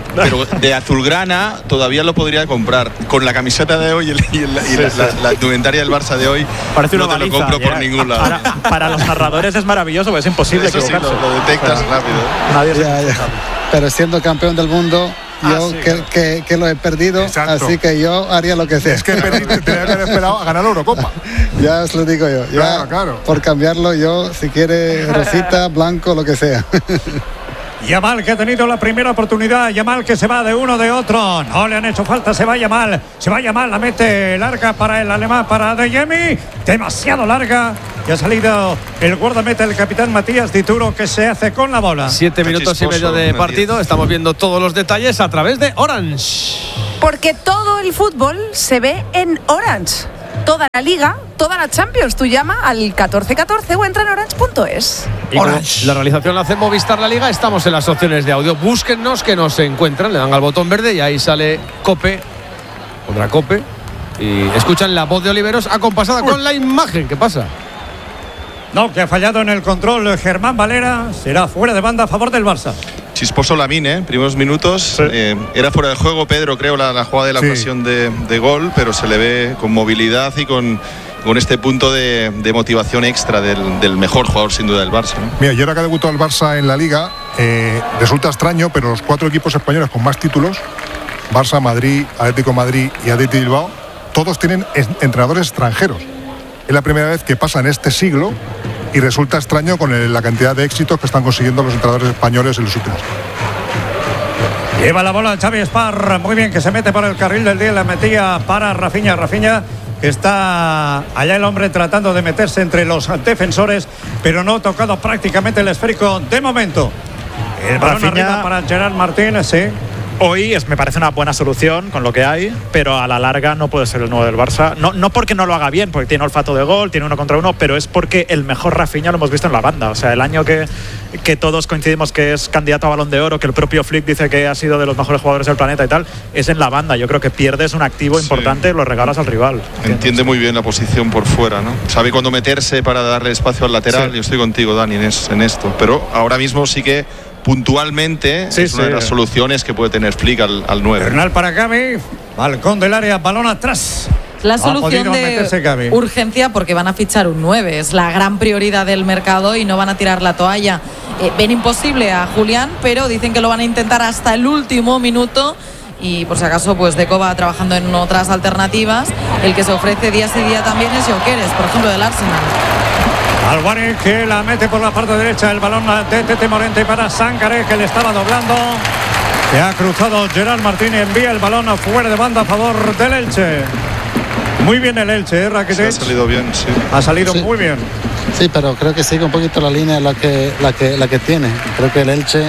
pero de azulgrana todavía lo podría comprar. Con la camiseta de hoy y la indumentaria del Barça de hoy, parece no una te baliza, lo compro por ningún lado. Para los narradores es maravilloso, porque es imposible equivocarse. Sí, lo detectas rápido. Nadie ya. Pero siendo campeón del mundo, yo que lo he perdido, así que yo haría lo que sea. Es que tenía que haber esperado a ganar la Eurocopa. Ya os lo digo yo. Ya, claro. Por cambiarlo yo, si quiere rosita, blanco, lo que sea. Yamal, que ha tenido la primera oportunidad. Yamal, que se va de uno de otro. No le han hecho falta. Se va Yamal. La mete larga para el alemán, para Adeyemi. Demasiado larga. Y ha salido el guardameta, el capitán Matías Dituro, que se hace con la bola. 7 minutos y medio de partido. Estamos viendo todos los detalles a través de Orange. Porque todo el fútbol se ve en Orange. Toda la Liga, toda la Champions. Tú llama al 1414 o entra en orange.es. Orange. La realización la hace Movistar La Liga. Estamos en las opciones de audio. Búsquennos, que nos encuentran. Le dan al botón verde y ahí sale Cope. Pondrá Cope. Y escuchan la voz de Oliveros acompasada con la imagen. ¿Qué pasa? No, que ha fallado en el control Germán Valera. Será fuera de banda a favor del Barça. Chisposo Lamine, primeros minutos. Era fuera de juego, Pedro, creo, la jugada de la ocasión de gol, pero se le ve con movilidad y con este punto de motivación extra del mejor jugador, sin duda, del Barça, ¿no? Mira, y ahora que ha debutado el Barça en la Liga, resulta extraño, pero los 4 equipos españoles con más títulos, Barça, Madrid, Atlético Madrid y Athletic Bilbao, todos tienen entrenadores extranjeros. Es la primera vez que pasa en este siglo y resulta extraño con la cantidad de éxitos que están consiguiendo los entrenadores españoles en los últimos. Lleva la bola Xavi Espar, muy bien, que se mete por el carril del día, la metía para Rafinha, que está allá el hombre tratando de meterse entre los defensores, pero no ha tocado prácticamente el esférico de momento. El balón arriba para Gerard Martín, sí. Hoy me parece una buena solución con lo que hay, pero a la larga no puede ser el nuevo del Barça. No porque no lo haga bien, porque tiene olfato de gol, tiene 1 contra 1, pero es porque el mejor Rafinha lo hemos visto en la banda. O sea, el año que todos coincidimos que es candidato a Balón de Oro, que el propio Flick dice que ha sido de los mejores jugadores del planeta y tal, es en la banda. Yo creo que pierdes un activo importante, lo regalas al rival. Entiende muy bien la posición por fuera, ¿no? Sabe cuándo meterse para darle espacio al lateral. Yo estoy contigo, Dani, en esto. Pero ahora mismo sí que puntualmente es una de las soluciones que puede tener Flick al 9. Bernal para Gavi, balcón del área, balón atrás. La solución de urgencia, porque van a fichar un 9, es la gran prioridad del mercado y no van a tirar la toalla. Ven imposible a Julián, pero dicen que lo van a intentar hasta el último minuto. Y por si acaso, pues Deco va trabajando en otras alternativas. El que se ofrece día sí día también es Gyökeres, por ejemplo, del Arsenal. Álvarez, que la mete por la parte derecha, el balón de Tete Morente para Sangaré, que le estaba doblando, que ha cruzado Gerard Martín y envía el balón fuera de banda a favor del Elche. Muy bien el Elche, Rakitic. Ha salido bien, sí. Ha salido muy bien. Sí, pero creo que sigue un poquito la línea la que tiene. Creo que el Elche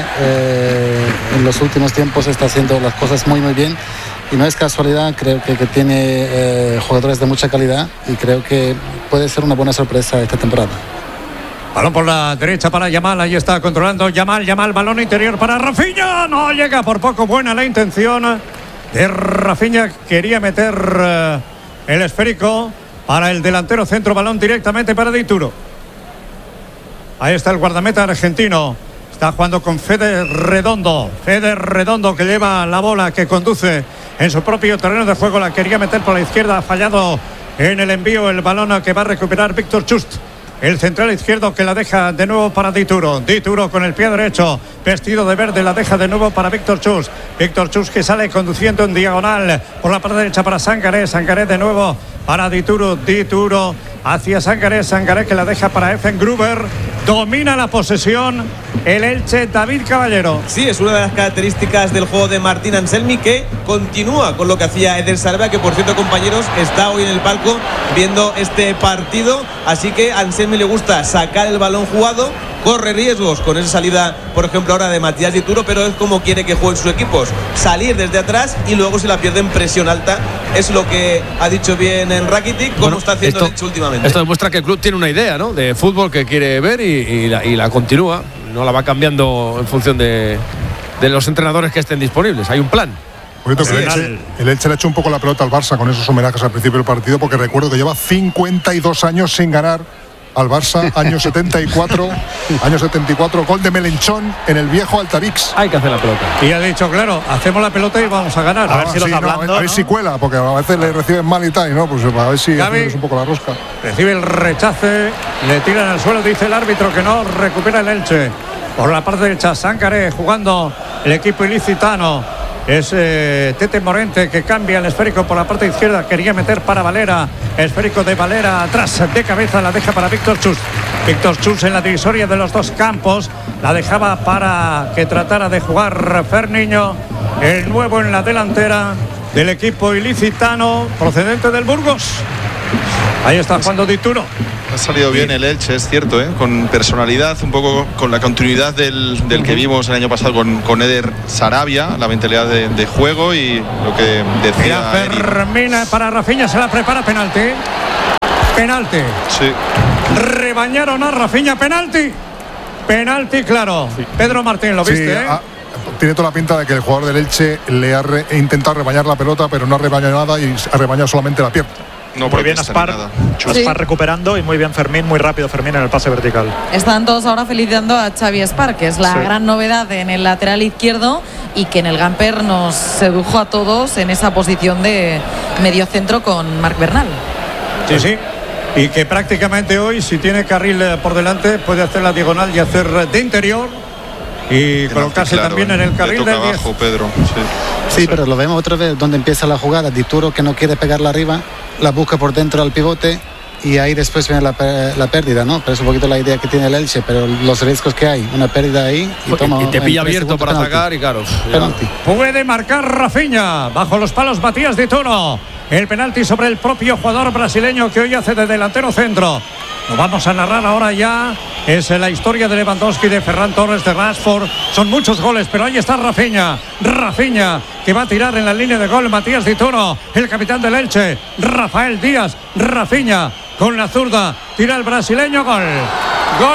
en los últimos tiempos está haciendo las cosas muy bien. Y no es casualidad, creo que tiene jugadores de mucha calidad y creo que puede ser una buena sorpresa esta temporada. Balón por la derecha para Yamal, ahí está controlando Yamal, balón interior para Rafinha, no llega por poco, buena la intención de Rafinha, quería meter el esférico para el delantero centro, balón directamente para Dituro. Ahí está el guardameta argentino. Está jugando con Fede Redondo, que lleva la bola, que conduce en su propio terreno de juego. La quería meter por la izquierda, ha fallado en el envío el balón que va a recuperar Víctor Chust. El central izquierdo, que la deja de nuevo para Dituro. Dituro con el pie derecho, vestido de verde, la deja de nuevo para Víctor Chust. Víctor Chust, que sale conduciendo en diagonal por la parte derecha para Sangaré. Sangaré de nuevo para Dituro. Dituro hacia Sangaré. Sangaré, que la deja para Effen Gruber. Domina la posesión el Elche, David Caballero. Sí, es una de las características del juego de Martín Anselmi, que continúa con lo que hacía Eder Sarabia, que por cierto, compañeros, está hoy en el palco viendo este partido. Así que a Anselmi le gusta sacar el balón jugado, corre riesgos con esa salida, por ejemplo ahora de Matías Dituro, pero es como quiere que jueguen sus equipos, salir desde atrás y luego si la pierden presión alta. Es lo que ha dicho bien en Rakitic, como está haciendo el Elche últimamente. Esto demuestra que el club tiene una idea, ¿no?, de fútbol que quiere ver y la continúa, no la va cambiando en función de los entrenadores que estén disponibles. Hay un plan. El Elche le ha hecho un poco la pelota al Barça con esos homenajes al principio del partido, porque recuerdo que lleva 52 años sin ganar al Barça, año 74, gol de Melenchón en el viejo Altavix. Hay que hacer la pelota. Y ha dicho, claro, hacemos la pelota y vamos a ganar. A ver si los hablando, a ver si cuela, porque a veces le reciben mal y tal, y no, pues a ver si es un poco la rosca. Recibe el rechace, le tiran al suelo, dice el árbitro que no, recupera el Elche. Por la parte derecha, Sangaré jugando el equipo ilicitano. Es Tete Morente que cambia el esférico por la parte izquierda. Quería meter para Valera. Esférico de Valera atrás de cabeza. La deja para Víctor Chus. Víctor Chus en la divisoria de los dos campos. La dejaba para que tratara de jugar Ferniño. El nuevo en la delantera del equipo ilicitano procedente del Burgos. Ahí está jugando Dituro. Ha salido bien el Elche, es cierto, con personalidad, un poco con la continuidad del que vimos el año pasado con Eder Sarabia, la mentalidad de juego y lo que decía. Termina para Rafinha, se la prepara, penalti. Sí. Rebañaron a Rafinha, penalti, claro. Sí. Pedro Martín, ¿lo viste? Tiene toda la pinta de que el jugador del Elche le ha intentado rebañar la pelota, pero no ha rebañado nada y ha rebañado solamente la pierna. No, muy bien Aspar recuperando y muy bien Fermín, muy rápido Fermín en el pase vertical. Están todos ahora felicitando a Xavi Aspar, que es la gran novedad en el lateral izquierdo y que en el Gamper nos sedujo a todos en esa posición de mediocentro con Marc Bernal. Sí. Y que prácticamente hoy, si tiene carril por delante, puede hacer la diagonal y hacer de interior y colocarse también en el carril de abajo, Pedro. Sí, pero lo vemos otra vez donde empieza la jugada. Dituro, que no quiere pegarla arriba, la busca por dentro al pivote y ahí después viene la pérdida, ¿no? Pero es un poquito la idea que tiene el Elche, pero los riesgos que hay, una pérdida ahí y te pilla abierto para atacar y claro. Puede marcar Rafinha bajo los palos Matías Dituro. El penalti sobre el propio jugador brasileño que hoy hace de delantero centro. Lo vamos a narrar ahora ya. Es la historia de Lewandowski, de Ferran Torres, de Rashford. Son muchos goles, pero ahí está Rafinha, que va a tirar en la línea de gol. Matías Dituro, el capitán del Elche. Rafael Díaz, Rafinha con la zurda. Tira el brasileño, gol. Gol.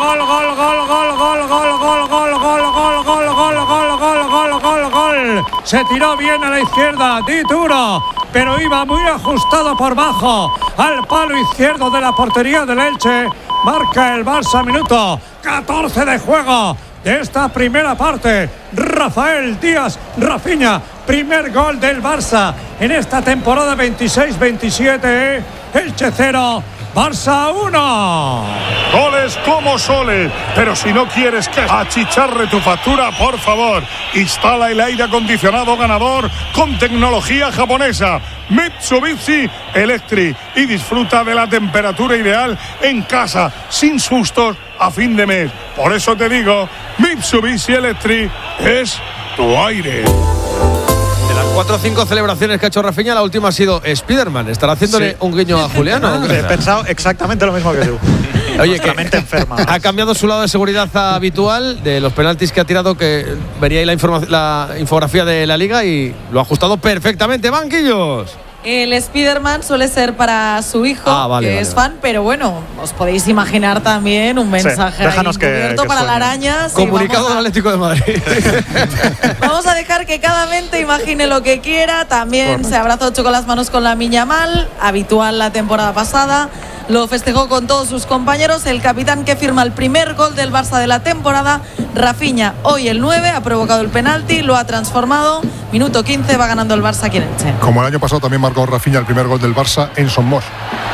Se tiró bien a la izquierda Dituro, pero iba muy ajustado por bajo al palo izquierdo de la portería del Elche. Marca el Barça, minuto 14 de juego de esta primera parte. Rafael Díaz, Rafinha, primer gol del Barça en esta temporada 26-27. Elche 0, Barça 1. Goles como soles, pero si no quieres que achicharre tu factura, por favor, instala el aire acondicionado ganador con tecnología japonesa Mitsubishi Electric y disfruta de la temperatura ideal en casa, sin sustos a fin de mes. Por eso te digo, Mitsubishi Electric es tu aire. De las 4 o 5 celebraciones que ha hecho Rafinha, la última ha sido Spiderman. ¿Estará haciéndole un guiño a Juliano? He pensado exactamente lo mismo que tú. Oye, que ha cambiado su lado de seguridad habitual de los penaltis que ha tirado, que venía ahí la infografía de la Liga y lo ha ajustado perfectamente. Banquillos. El Spiderman suele ser para su hijo, que es fan, pero bueno, os podéis imaginar también un mensaje encubierto para la araña. Comunicado del Atlético de Madrid. Vamos a dejar que cada mente imagine lo que quiera. También se abrazó con las manos con la Miñamal, habitual la temporada pasada. Lo festejó con todos sus compañeros. El capitán que firma el primer gol del Barça de la temporada, Rafinha, hoy el 9, ha provocado el penalti, lo ha transformado. Minuto 15, va ganando el Barça aquí en Elche. Como el año pasado también marcó Rafinha el primer gol del Barça en Somos.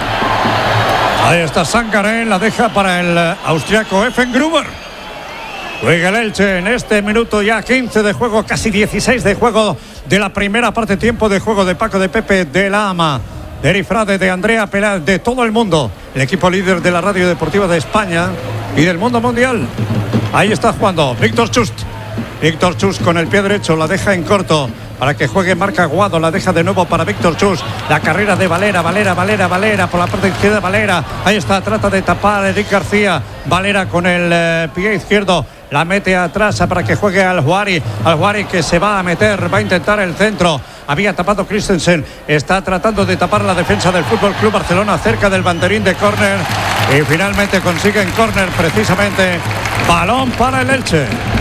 Ahí está Sangaré, la deja para el austriaco Effengruber. Juega el Elche en este minuto ya 15 de juego, casi 16 de juego de la primera parte, tiempo de juego de Paco, de Pepe, de la Ama, de Erifrade, de Andrea Peláez, de todo el mundo, el equipo líder de la radio deportiva de España y del mundo mundial. Ahí está jugando Víctor Chus con el pie derecho, la deja en corto para que juegue Marc Aguado, la deja de nuevo para Víctor Chus, la carrera de Valera por la parte izquierda. Valera, ahí está, trata de tapar a Eric García. Valera con el pie izquierdo la mete atrás para que juegue al Juari que se va a meter, va a intentar el centro. Había tapado Christensen, está tratando de tapar la defensa del Fútbol Club Barcelona cerca del banderín de córner y finalmente consiguen córner precisamente. Balón para el Elche.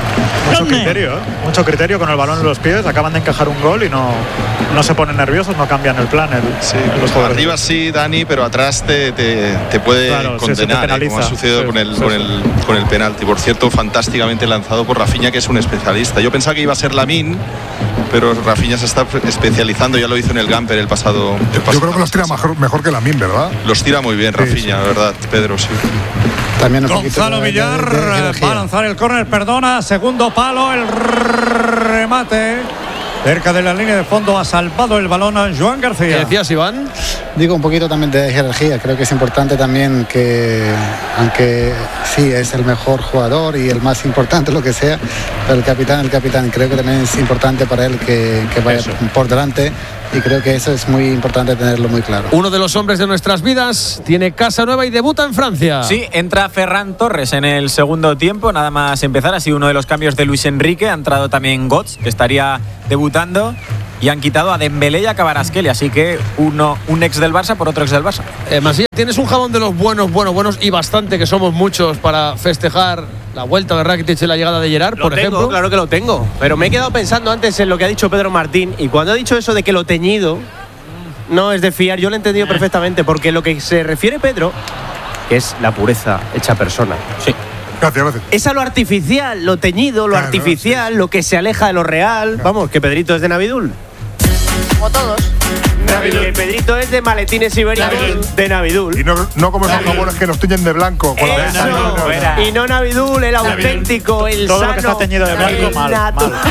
Mucho criterio con el balón en los pies, acaban de encajar un gol y no se ponen nerviosos, no cambian el plan. Los arriba sí, Dani, pero atrás te puede condenar, como ha sucedido con el penalti. Por cierto, fantásticamente lanzado por Rafinha, que es un especialista. Yo pensaba que iba a ser Lamine, pero Rafinha se está especializando, ya lo hizo en el Gamper el pasado. Yo creo que los tira mejor que Lamine, ¿verdad? Los tira muy bien Rafinha, ¿verdad, Pedro? Sí. También Gonzalo Villar va a lanzar el córner, perdona, segundo palo, el remate cerca de la línea de fondo, ha salvado el balón a Joan García. ¿Qué decías, Iván? Digo, un poquito también de jerarquía. Creo que es importante también que, aunque sí es el mejor jugador y el más importante, lo que sea, pero el capitán, creo que también es importante para él que vaya por delante. Y creo que eso es muy importante tenerlo muy claro. Uno de los hombres de nuestras vidas tiene casa nueva y debuta en Francia. Sí, entra Ferran Torres en el segundo tiempo, nada más empezar. Ha sido uno de los cambios de Luis Enrique. Ha entrado también Götze, que estaría debutando. Y han quitado a Dembélé y a Kvaratskhelia, así que un ex del Barça por otro ex del Barça. Masía, tienes un jabón de los buenos y bastante, que somos muchos, para festejar la vuelta de Rakitic y la llegada de Gerard, por ejemplo. Claro que lo tengo, pero me he quedado pensando antes en lo que ha dicho Pedro Martín, y cuando ha dicho eso de que lo teñido no es de fiar, yo lo he entendido perfectamente, porque lo que se refiere Pedro, que es la pureza hecha persona. Sí. Gracias. Es a lo artificial, lo teñido, lo artificial, lo que se aleja de lo real. Vamos, que Pedrito es de Navidul. Como todos. El Pedrito es de maletines ibéricos de Navidul. Y no como esos jabones que nos tiñen de blanco. Con y no Navidul, el auténtico, el todo sano. Todo lo que está teñido de blanco, mal.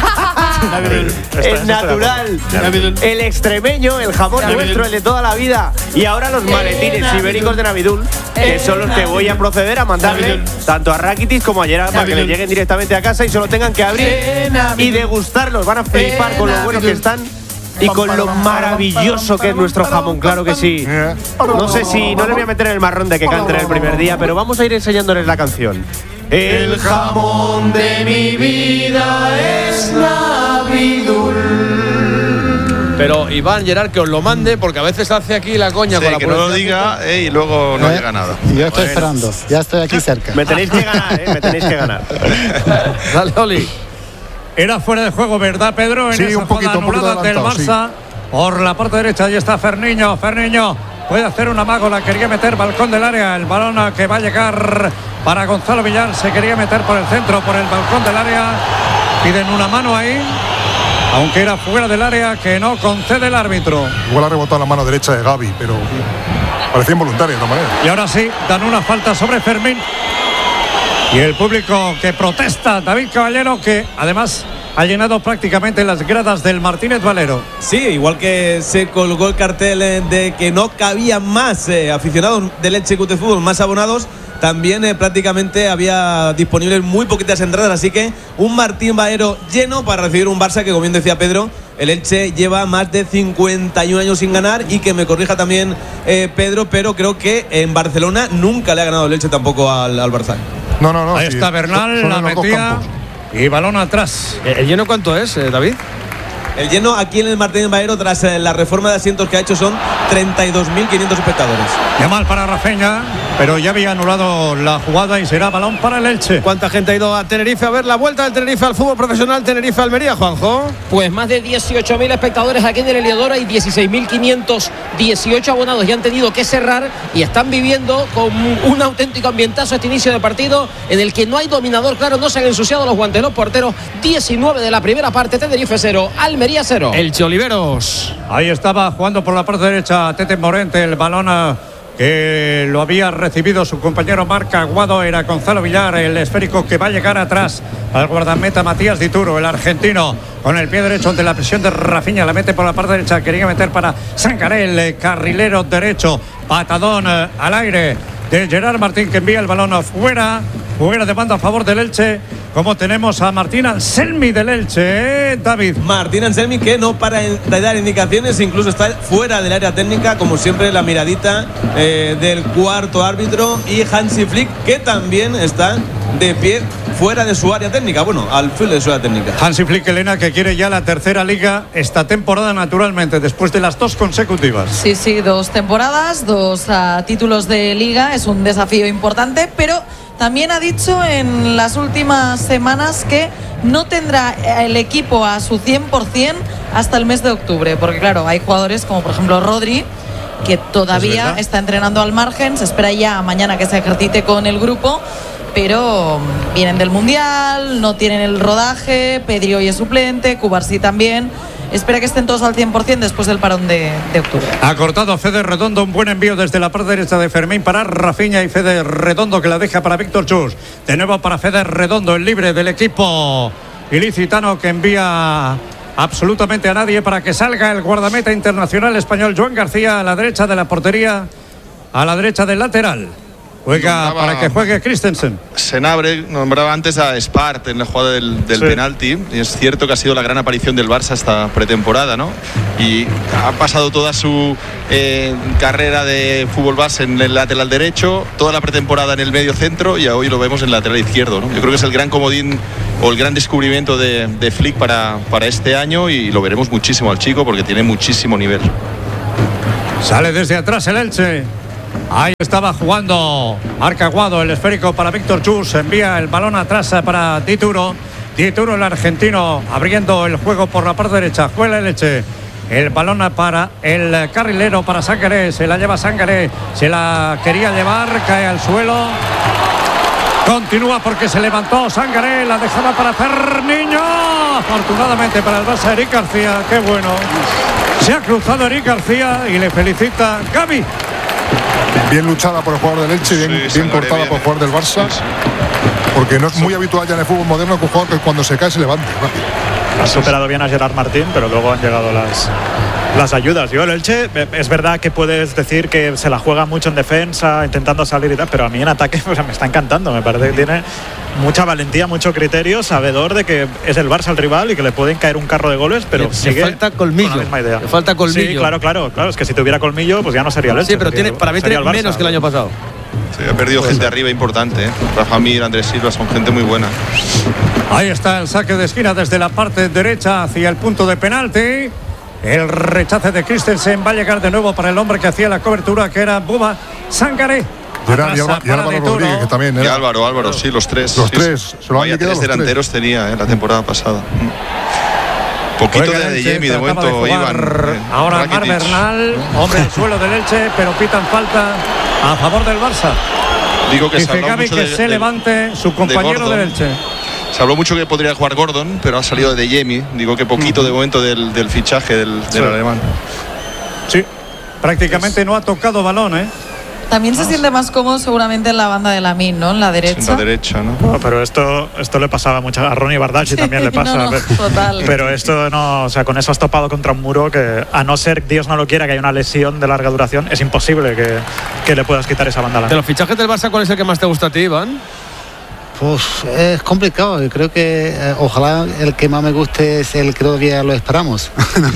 El natural, el extremeño, el jabón nuestro, el de toda la vida. Y ahora los maletines ibéricos de Navidul, que son los que voy a proceder a mandarle tanto a Rakitic como a Gerard, para que le lleguen directamente a casa y solo tengan que abrir y degustarlos. Van a flipar con lo buenos que están y con lo maravilloso que es nuestro jamón, claro que sí. No sé si, no le voy a meter en el marrón de que canten el primer día, pero vamos a ir enseñándoles la canción. El jamón de mi vida es Navidul. Pero Iván, Gerard, que os lo mande, porque a veces hace aquí la coña con la que no lo diga y luego no llega nada. Yo estoy esperando, ya estoy aquí cerca. Me tenéis que ganar, me tenéis que ganar. Dale, Oli. Era fuera de juego, ¿verdad, Pedro? En esa jugada anulada del Barça. Por la parte derecha, ahí está Ferniño. Ferniño puede hacer un amago, la quería meter, balcón del área. El balón que va a llegar para Gonzalo Villar. Se quería meter por el centro, por el balcón del área. Piden una mano ahí, aunque era fuera del área, que no concede el árbitro. Igual ha rebotado la mano derecha de Gavi, pero parecía involuntario de todas maneras. Y ahora sí, dan una falta sobre Fermín. Y el público que protesta, David Caballero, que además ha llenado prácticamente las gradas del Martínez Valero. Sí, igual que se colgó el cartel de que no cabía más aficionados del Elche Club de Fútbol, más abonados, también prácticamente había disponibles muy poquitas entradas, así que un Martín Valero lleno para recibir un Barça que, como bien decía Pedro, el Elche lleva más de 51 años sin ganar, y que me corrija también Pedro, pero creo que en Barcelona nunca le ha ganado el Elche tampoco al Barça. No. Ahí está Bernal, la metía y balón atrás. ¿El lleno cuánto es, David? El lleno aquí en el Martínez Valero, tras la reforma de asientos que ha hecho, son 32.500 espectadores. Ya mal para Rafinha, pero ya había anulado la jugada y será balón para el Elche. ¿Cuánta gente ha ido a Tenerife a ver la vuelta del Tenerife al fútbol profesional? Tenerife-Almería, Juanjo. Pues más de 18.000 espectadores aquí en el Heliodoro y 16.518 abonados. Ya han tenido que cerrar y están viviendo con un auténtico ambientazo este inicio de partido, en el que no hay dominador claro, no se han ensuciado los guantes los porteros. 19 de la primera parte, Tenerife 0, Almería 0. Elche Oliveros. Ahí estaba jugando por la parte derecha Tete Morente, el balón que lo había recibido su compañero Marc Aguado, era Gonzalo Villar, el esférico que va a llegar atrás al guardameta Matías Dituro, el argentino, con el pie derecho ante la presión de Rafinha, la mete por la parte derecha, quería meter para Sangaré, el carrilero derecho, patadón al aire de Gerard Martín, que envía el balón afuera, de banda a favor del Elche. Como tenemos a Martín Anselmi del Elche, David. Martín Anselmi, que no para de dar indicaciones, incluso está fuera del área técnica, como siempre la miradita del cuarto árbitro, y Hansi Flick, que también está de pie fuera de su área técnica, bueno, al filo de su área técnica. Hansi Flick, Elena, que quiere ya la tercera liga esta temporada naturalmente, después de las 2 consecutivas. Sí, 2 temporadas, 2 títulos de liga, es un desafío importante, pero también ha dicho en las últimas semanas que no tendrá el equipo a su 100% hasta el mes de octubre, porque claro, hay jugadores como por ejemplo Rodri, que todavía está entrenando al margen, se espera ya mañana que se ejercite con el grupo, pero vienen del Mundial, no tienen el rodaje, Pedri hoy es suplente, Cubarsí también. Espera que estén todos al 100% después del parón de octubre. Ha cortado Fede Redondo, un buen envío desde la parte derecha de Fermín para Rafinha, y Fede Redondo que la deja para Víctor Chus. De nuevo para Fede Redondo, el libre del equipo ilicitano, que envía absolutamente a nadie para que salga el guardameta internacional español Joan García a la derecha de la portería, a la derecha del lateral. Juega para que juegue Christensen. Senabre nombraba antes a Spart en la jugada del penalti, y es cierto que ha sido la gran aparición del Barça esta pretemporada, ¿no? Y ha pasado toda su carrera de fútbol base en el lateral derecho, toda la pretemporada en el medio centro, y hoy lo vemos en el lateral izquierdo, ¿no? Yo creo que es el gran comodín o el gran descubrimiento de Flick para este año, y lo veremos muchísimo al chico porque tiene muchísimo nivel. Sale desde atrás el Elche. Ahí estaba jugando Arcaguado, el esférico para Víctor Chus, envía el balón atrás para Dituro, el argentino, abriendo el juego por la parte derecha. Juega el Elche, el balón para el carrilero, para Sangaré, se la lleva Sangaré, se la quería llevar, cae al suelo, continúa porque se levantó Sangaré, la dejaba para Ferniño, afortunadamente para el Barça, Eric García, qué bueno, se ha cruzado Eric García y le felicita Gaby. Bien luchada por el jugador del Elche, bien cortada por el jugador del Barça, porque no es muy habitual ya en el fútbol moderno que un jugador que cuando se cae se levante. Ha superado bien a Gerard Martín, pero luego han llegado las ayudas. Yo el Elche, es verdad que puedes decir que se la juega mucho en defensa, intentando salir y tal, pero a mí en ataque me está encantando. Me parece que tiene mucha valentía, mucho criterio, sabedor de que es el Barça el rival y que le pueden caer un carro de goles, pero sigue falta colmillo. Con la misma idea. Le falta colmillo. Sí, claro, es que si tuviera colmillo pues ya no sería el Elche. Sí, pero para mí tiene menos que el año pasado. Sí, ha perdido gente arriba importante, ¿eh? Rafa Mir, Andrés Silva, son gente muy buena. Ahí está el saque de esquina desde la parte derecha hacia el punto de penalti. El rechace de Christensen va a llegar de nuevo para el hombre que hacía la cobertura, que era Bouba Sangaré. Y Álvaro Rodríguez, que también era. Y Álvaro, sí, los tres. Los tres, se lo han quedado. 3 delanteros tenía la temporada pasada. Poquito de Yemi de momento, Iván. Ahora Mar Bernal, hombre al suelo del Elche, pero pitan falta a favor del Barça. Digo que dice Gaby que se levante su compañero del Elche. Se habló mucho que podría jugar Gordon, pero ha salido de Yemi. Digo que poquito de momento del fichaje del alemán. Sí, prácticamente no ha tocado balón, ¿eh? También se siente más cómodo seguramente en la banda de Lamine, ¿no? En la derecha. En la derecha, ¿no? No, pero esto le pasaba mucho a Ronnie Bardacci, también le pasa. No, total. Pero esto no, o sea, con eso has topado contra un muro que, a no ser, Dios no lo quiera, que haya una lesión de larga duración, es imposible que le puedas quitar esa banda. De los fichajes del Barça, ¿cuál es el que más te gusta a ti, Iván? Pues es complicado. Yo creo que ojalá el que más me guste es el que todavía lo esperamos.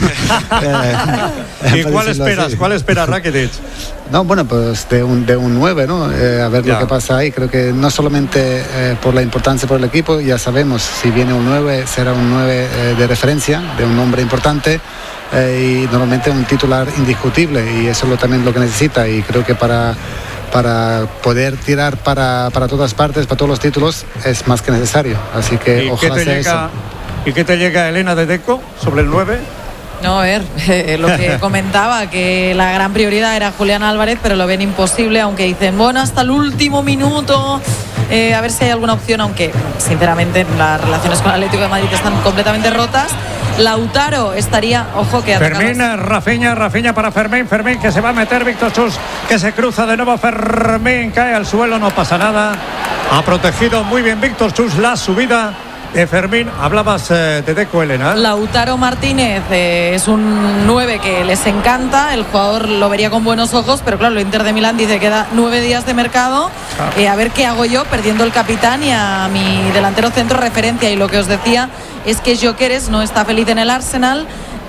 ¿Y cuál esperas? ¿Cuál esperas, Rakitic? No, bueno, pues de un 9, ¿no? A ver lo que pasa ahí. Creo que no solamente por la importancia por el equipo, ya sabemos, si viene un 9, será un 9 de referencia, de un hombre importante, y normalmente un titular indiscutible, y eso es también lo que necesita, y creo que para poder tirar para todas partes, para todos los títulos, es más que necesario. Así que ojalá sea eso. ¿Y qué te llega, Elena, de Deco sobre el 9? No, a ver, lo que comentaba, que la gran prioridad era Julián Álvarez, pero lo ven imposible, aunque dicen, bueno, hasta el último minuto, a ver si hay alguna opción, aunque sinceramente las relaciones con el Atlético de Madrid están completamente rotas. Lautaro estaría, ojo que Fermín, Rafinha para Fermín que se va a meter, Víctor Chus que se cruza de nuevo, Fermín cae al suelo, no pasa nada, ha protegido muy bien Víctor Chus la subida de Fermín. Hablabas de Deco, Elena. Lautaro Martínez es un 9 que les encanta, el jugador lo vería con buenos ojos, pero claro, el Inter de Milán dice que queda 9 días de mercado, a ver qué hago yo perdiendo el capitán y a mi delantero centro referencia, y lo que os decía es que Gyökeres no está feliz en el Arsenal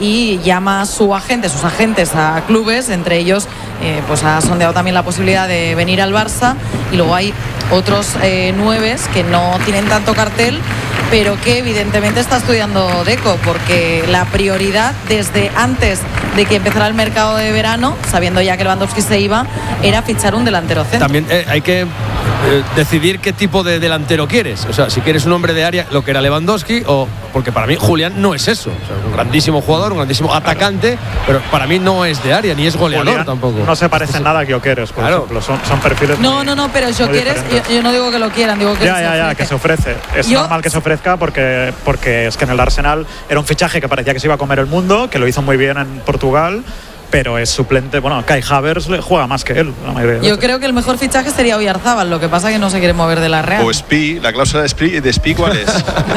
y llama a sus agentes a clubes, entre ellos pues ha sondeado también la posibilidad de venir al Barça, y luego hay otros 9 que no tienen tanto cartel, pero que evidentemente está estudiando Deco, porque la prioridad desde antes de que empezara el mercado de verano, sabiendo ya que Lewandowski se iba, era fichar un delantero centro. También hay que decidir qué tipo de delantero quieres. O sea, si quieres un hombre de área, lo que era Lewandowski, o porque para mí Julián no es eso. O sea, un grandísimo jugador, un grandísimo atacante, pero para mí no es de área, ni es goleador Julián tampoco. No se parece en nada a Gyökeres, por ejemplo. Son perfiles. No, pero Gyökeres, yo no digo que lo quieran, digo que que se ofrece. Es normal que se ofrezca porque es que en el Arsenal era un fichaje que parecía que se iba a comer el mundo, que lo hizo muy bien en Portugal, pero es suplente. Bueno, Kai Havertz juega más que él la mayoría de Yo creo que el mejor fichaje sería Oyarzábal, lo que pasa es que no se quiere mover de la Real. O Spi, la cláusula de Spi, ¿cuál es?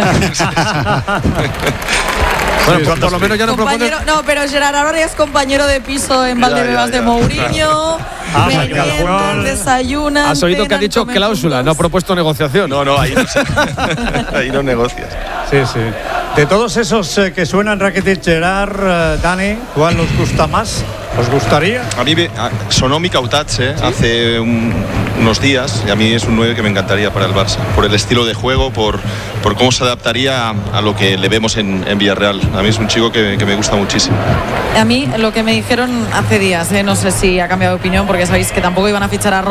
Bueno, pues por lo menos ya no propone. No, pero Gerard ahora es compañero de piso en Valdebebas de Mourinho. Desayunan. Has oído que ha dicho cláusula, no ha propuesto negociación. No, ahí no negocias. Sí. De todos esos que suenan, Rakitic, Gerard, Dani, ¿cuál os gusta más? ¿Os gustaría? A mí sonó Mikel Arteta hace unos días, y a mí es un 9 que me encantaría para el Barça, por el estilo de juego, por cómo se adaptaría a lo que le vemos en Villarreal. A mí es un chico que me gusta muchísimo. A mí lo que me dijeron hace días, no sé si ha cambiado de opinión, porque sabéis que tampoco iban a fichar a